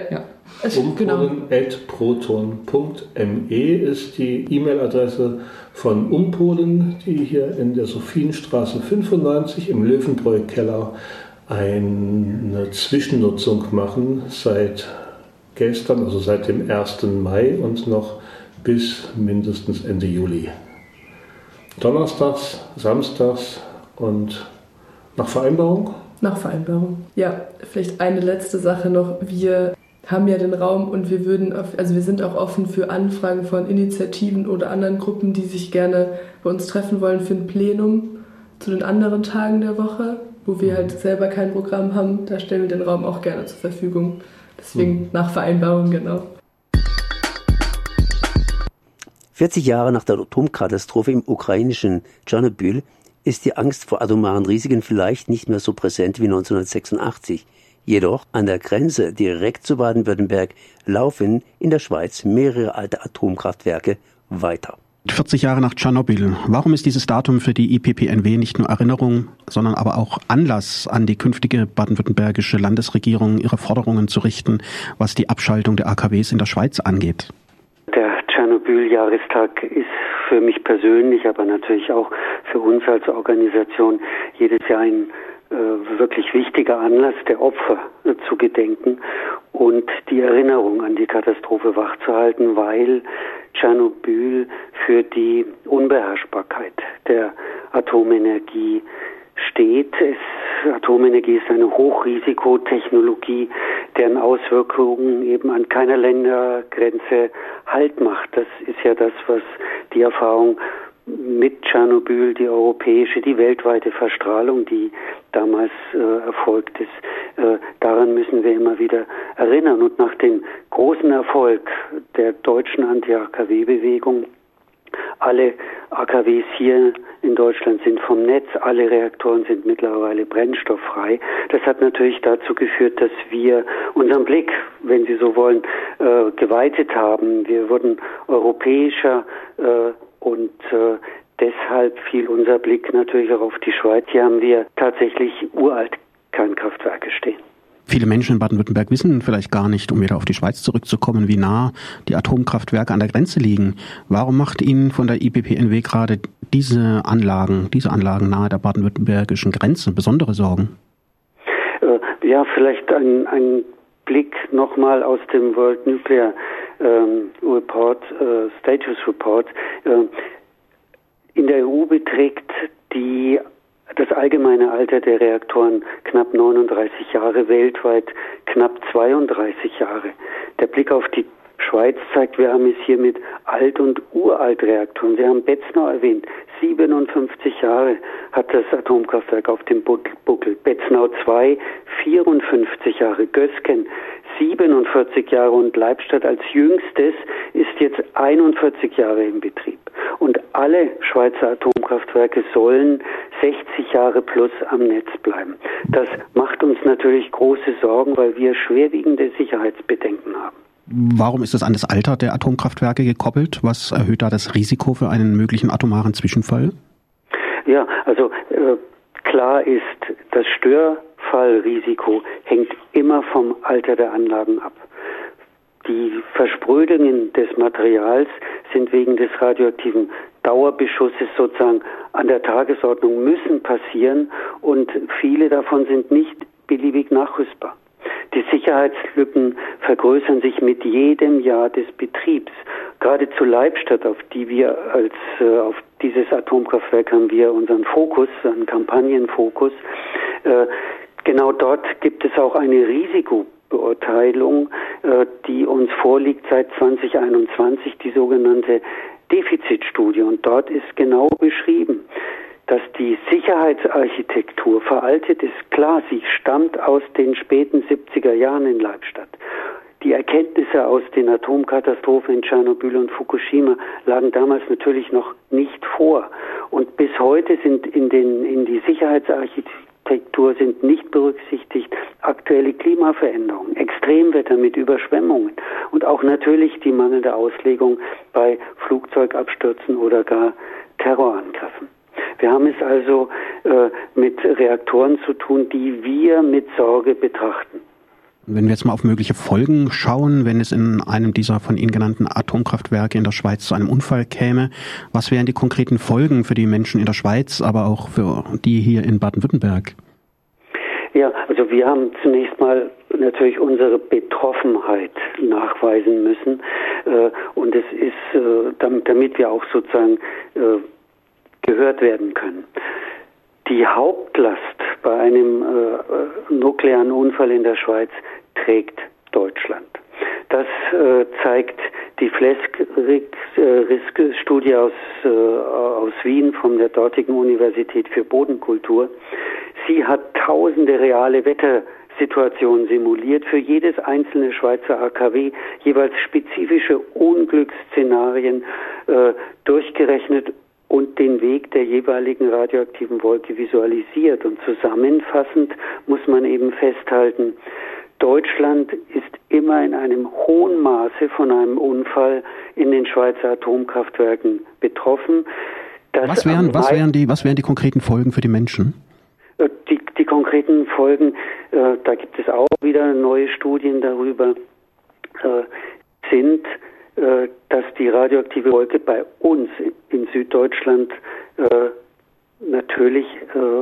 Umpolen@proton.me ist die E-Mail-Adresse von Umpolen, die hier in der Sophienstraße 95 im Löwenbräu-Keller eine Zwischennutzung machen seit gestern, also seit dem 1. Mai und noch bis mindestens Ende Juli. Donnerstags, samstags und nach Vereinbarung? Nach Vereinbarung. Ja, vielleicht eine letzte Sache noch. Wir haben ja den Raum und wir sind auch offen für Anfragen von Initiativen oder anderen Gruppen, die sich gerne bei uns treffen wollen für ein Plenum zu den anderen Tagen der Woche, wo wir halt selber kein Programm haben. Da stellen wir den Raum auch gerne zur Verfügung. Deswegen nach Vereinbarung, genau. 40 Jahre nach der Atomkatastrophe im ukrainischen Tschernobyl ist die Angst vor atomaren Risiken vielleicht nicht mehr so präsent wie 1986. Jedoch an der Grenze direkt zu Baden-Württemberg laufen in der Schweiz mehrere alte Atomkraftwerke weiter. 40 Jahre nach Tschernobyl. Warum ist dieses Datum für die IPPNW nicht nur Erinnerung, sondern aber auch Anlass, an die künftige baden-württembergische Landesregierung ihre Forderungen zu richten, was die Abschaltung der AKWs in der Schweiz angeht? Der Tschernobyl-Jahrestag ist für mich persönlich, aber natürlich auch für uns als Organisation jedes Jahr ein wirklich wichtiger Anlass, der Opfer zu gedenken und die Erinnerung an die Katastrophe wachzuhalten, weil Tschernobyl für die Unbeherrschbarkeit der Atomenergie steht. Atomenergie ist eine Hochrisikotechnologie, deren Auswirkungen eben an keiner Ländergrenze Halt macht. Das ist ja das, was die Erfahrung mit Tschernobyl, die europäische, die weltweite Verstrahlung, die damals erfolgt ist, daran müssen wir immer wieder erinnern. Und nach dem großen Erfolg der deutschen Anti-AKW-Bewegung, alle AKWs hier in Deutschland sind vom Netz, alle Reaktoren sind mittlerweile brennstofffrei. Das hat natürlich dazu geführt, dass wir unseren Blick, wenn Sie so wollen, geweitet haben. Wir wurden europäischer und deshalb fiel unser Blick natürlich auch auf die Schweiz. Hier haben wir tatsächlich uralt Kernkraftwerke stehen. Viele Menschen in Baden-Württemberg wissen vielleicht gar nicht, um wieder auf die Schweiz zurückzukommen, wie nah die Atomkraftwerke an der Grenze liegen. Warum macht Ihnen von der IPPNW gerade diese Anlagen nahe der baden-württembergischen Grenze besondere Sorgen? Ja, vielleicht ein Blick nochmal aus dem World Nuclear Report, Status Report. In der EU beträgt das allgemeine Alter der Reaktoren knapp 39 Jahre, weltweit knapp 32 Jahre. Der Blick auf die Schweiz zeigt, wir haben es hier mit Alt- und Uraltreaktoren. Sie haben Betznau erwähnt. 57 Jahre hat das Atomkraftwerk auf dem Buckel. Betznau 2, 54 Jahre. Gösgen, 47 Jahre. Und Leibstadt als jüngstes ist jetzt 41 Jahre im Betrieb. Und alle Schweizer Atomkraftwerke sollen 60 Jahre plus am Netz bleiben. Das macht uns natürlich große Sorgen, weil wir schwerwiegende Sicherheitsbedenken haben. Warum ist es an das Alter der Atomkraftwerke gekoppelt? Was erhöht da das Risiko für einen möglichen atomaren Zwischenfall? Ja, also klar ist, das Störfallrisiko hängt immer vom Alter der Anlagen ab. Die Versprödungen des Materials sind wegen des radioaktiven Dauerbeschusses sozusagen an der Tagesordnung, müssen passieren, und viele davon sind nicht beliebig nachrüstbar. Die Sicherheitslücken vergrößern sich mit jedem Jahr des Betriebs. Gerade zu Leibstadt, auf dieses Atomkraftwerk haben wir unseren Fokus, einen Kampagnenfokus. Genau dort gibt es auch eine Risikobeurteilung, die uns vorliegt seit 2021, die sogenannte Defizitstudie. Und dort ist genau beschrieben, dass die Sicherheitsarchitektur veraltet ist. Klar, sie stammt aus den späten 70er Jahren in Leibstadt. Die Erkenntnisse aus den Atomkatastrophen in Tschernobyl und Fukushima lagen damals natürlich noch nicht vor. Und bis heute sind in die Sicherheitsarchitektur sind nicht berücksichtigt aktuelle Klimaveränderungen, Extremwetter mit Überschwemmungen und auch natürlich die mangelnde Auslegung bei Flugzeugabstürzen oder gar Terrorangriffen. Wir haben es also mit Reaktoren zu tun, die wir mit Sorge betrachten. Wenn wir jetzt mal auf mögliche Folgen schauen, wenn es in einem dieser von Ihnen genannten Atomkraftwerke in der Schweiz zu einem Unfall käme, was wären die konkreten Folgen für die Menschen in der Schweiz, aber auch für die hier in Baden-Württemberg? Ja, also wir haben zunächst mal natürlich unsere Betroffenheit nachweisen müssen, und es ist, damit wir auch sozusagen gehört werden können. Die Hauptlast bei einem nuklearen Unfall in der Schweiz trägt Deutschland. Das zeigt die FLESK-Studie aus Wien von der dortigen Universität für Bodenkultur. Sie hat tausende reale Wettersituationen simuliert, für jedes einzelne Schweizer AKW jeweils spezifische Unglücksszenarien durchgerechnet und den Weg der jeweiligen radioaktiven Wolke visualisiert. Und zusammenfassend muss man eben festhalten, Deutschland ist immer in einem hohen Maße von einem Unfall in den Schweizer Atomkraftwerken betroffen. Was wären die konkreten Folgen für die Menschen? Die konkreten Folgen, da gibt es auch wieder neue Studien darüber, sind, dass die radioaktive Wolke bei uns in Süddeutschland natürlich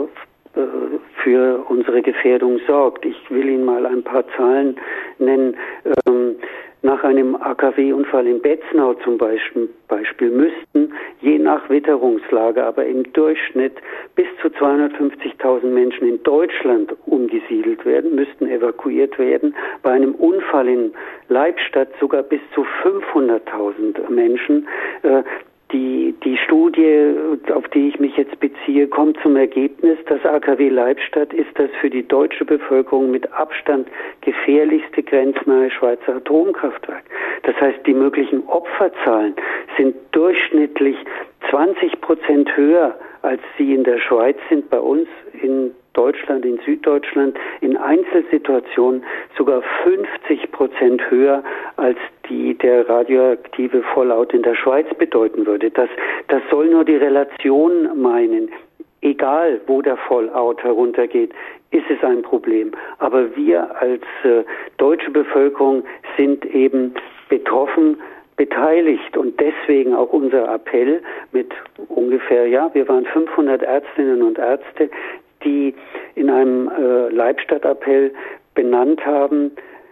für unsere Gefährdung sorgt. Ich will Ihnen mal ein paar Zahlen nennen. Nach einem AKW-Unfall in Betznau zum Beispiel müssten je nach Witterungslage aber im Durchschnitt bis zu 250.000 Menschen in Deutschland umgesiedelt werden, müssten evakuiert werden. Bei einem Unfall in Leibstadt sogar bis zu 500.000 Menschen. Die Studie, auf die ich mich jetzt beziehe, kommt zum Ergebnis, das AKW Leibstadt ist das für die deutsche Bevölkerung mit Abstand gefährlichste grenznahe Schweizer Atomkraftwerk. Das heißt, die möglichen Opferzahlen sind durchschnittlich 20% höher, als sie in der Schweiz sind, bei uns in Deutschland, in Süddeutschland, in Einzelsituationen sogar 50% höher, als der radioaktive Fallout in der Schweiz bedeuten würde. Das soll nur die Relation meinen. Egal, wo der Fallout heruntergeht, ist es ein Problem. Aber wir als deutsche Bevölkerung sind eben betroffen, beteiligt, und deswegen auch unser Appell mit ungefähr, wir waren 500 Ärztinnen und Ärzte, die in einem Leibstadt-Appell benannt haben,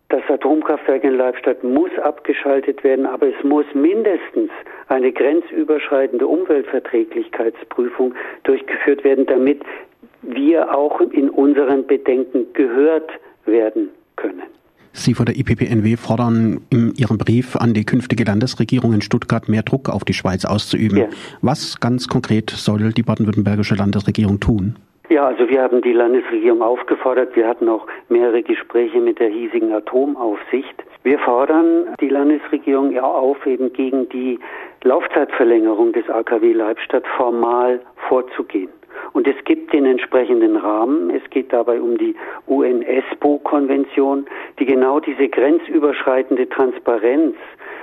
Das Atomkraftwerk in Leibstadt muss abgeschaltet werden, aber es muss mindestens eine grenzüberschreitende Umweltverträglichkeitsprüfung durchgeführt werden, damit wir auch in unseren Bedenken gehört werden können. Sie von der IPPNW fordern in Ihrem Brief an die künftige Landesregierung in Stuttgart mehr Druck auf die Schweiz auszuüben. Ja. Was ganz konkret soll die baden-württembergische Landesregierung tun? Ja, also wir haben die Landesregierung aufgefordert. Wir hatten auch mehrere Gespräche mit der hiesigen Atomaufsicht. Wir fordern die Landesregierung ja auf, eben gegen die Laufzeitverlängerung des AKW Leibstadt formal vorzugehen. Und es gibt den entsprechenden Rahmen. Es geht dabei um die UN-ESPO-Konvention, die genau diese grenzüberschreitende Transparenz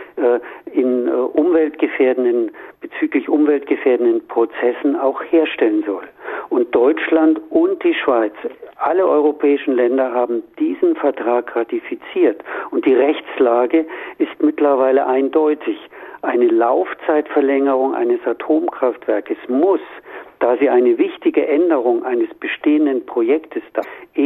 bezüglich umweltgefährdenden Prozessen auch herstellen soll. Und Deutschland und die Schweiz, alle europäischen Länder haben diesen Vertrag ratifiziert. Und die Rechtslage ist mittlerweile eindeutig. Eine Laufzeitverlängerung eines Atomkraftwerkes muss, da sie eine wichtige Änderung eines bestehenden Projektes darstellt,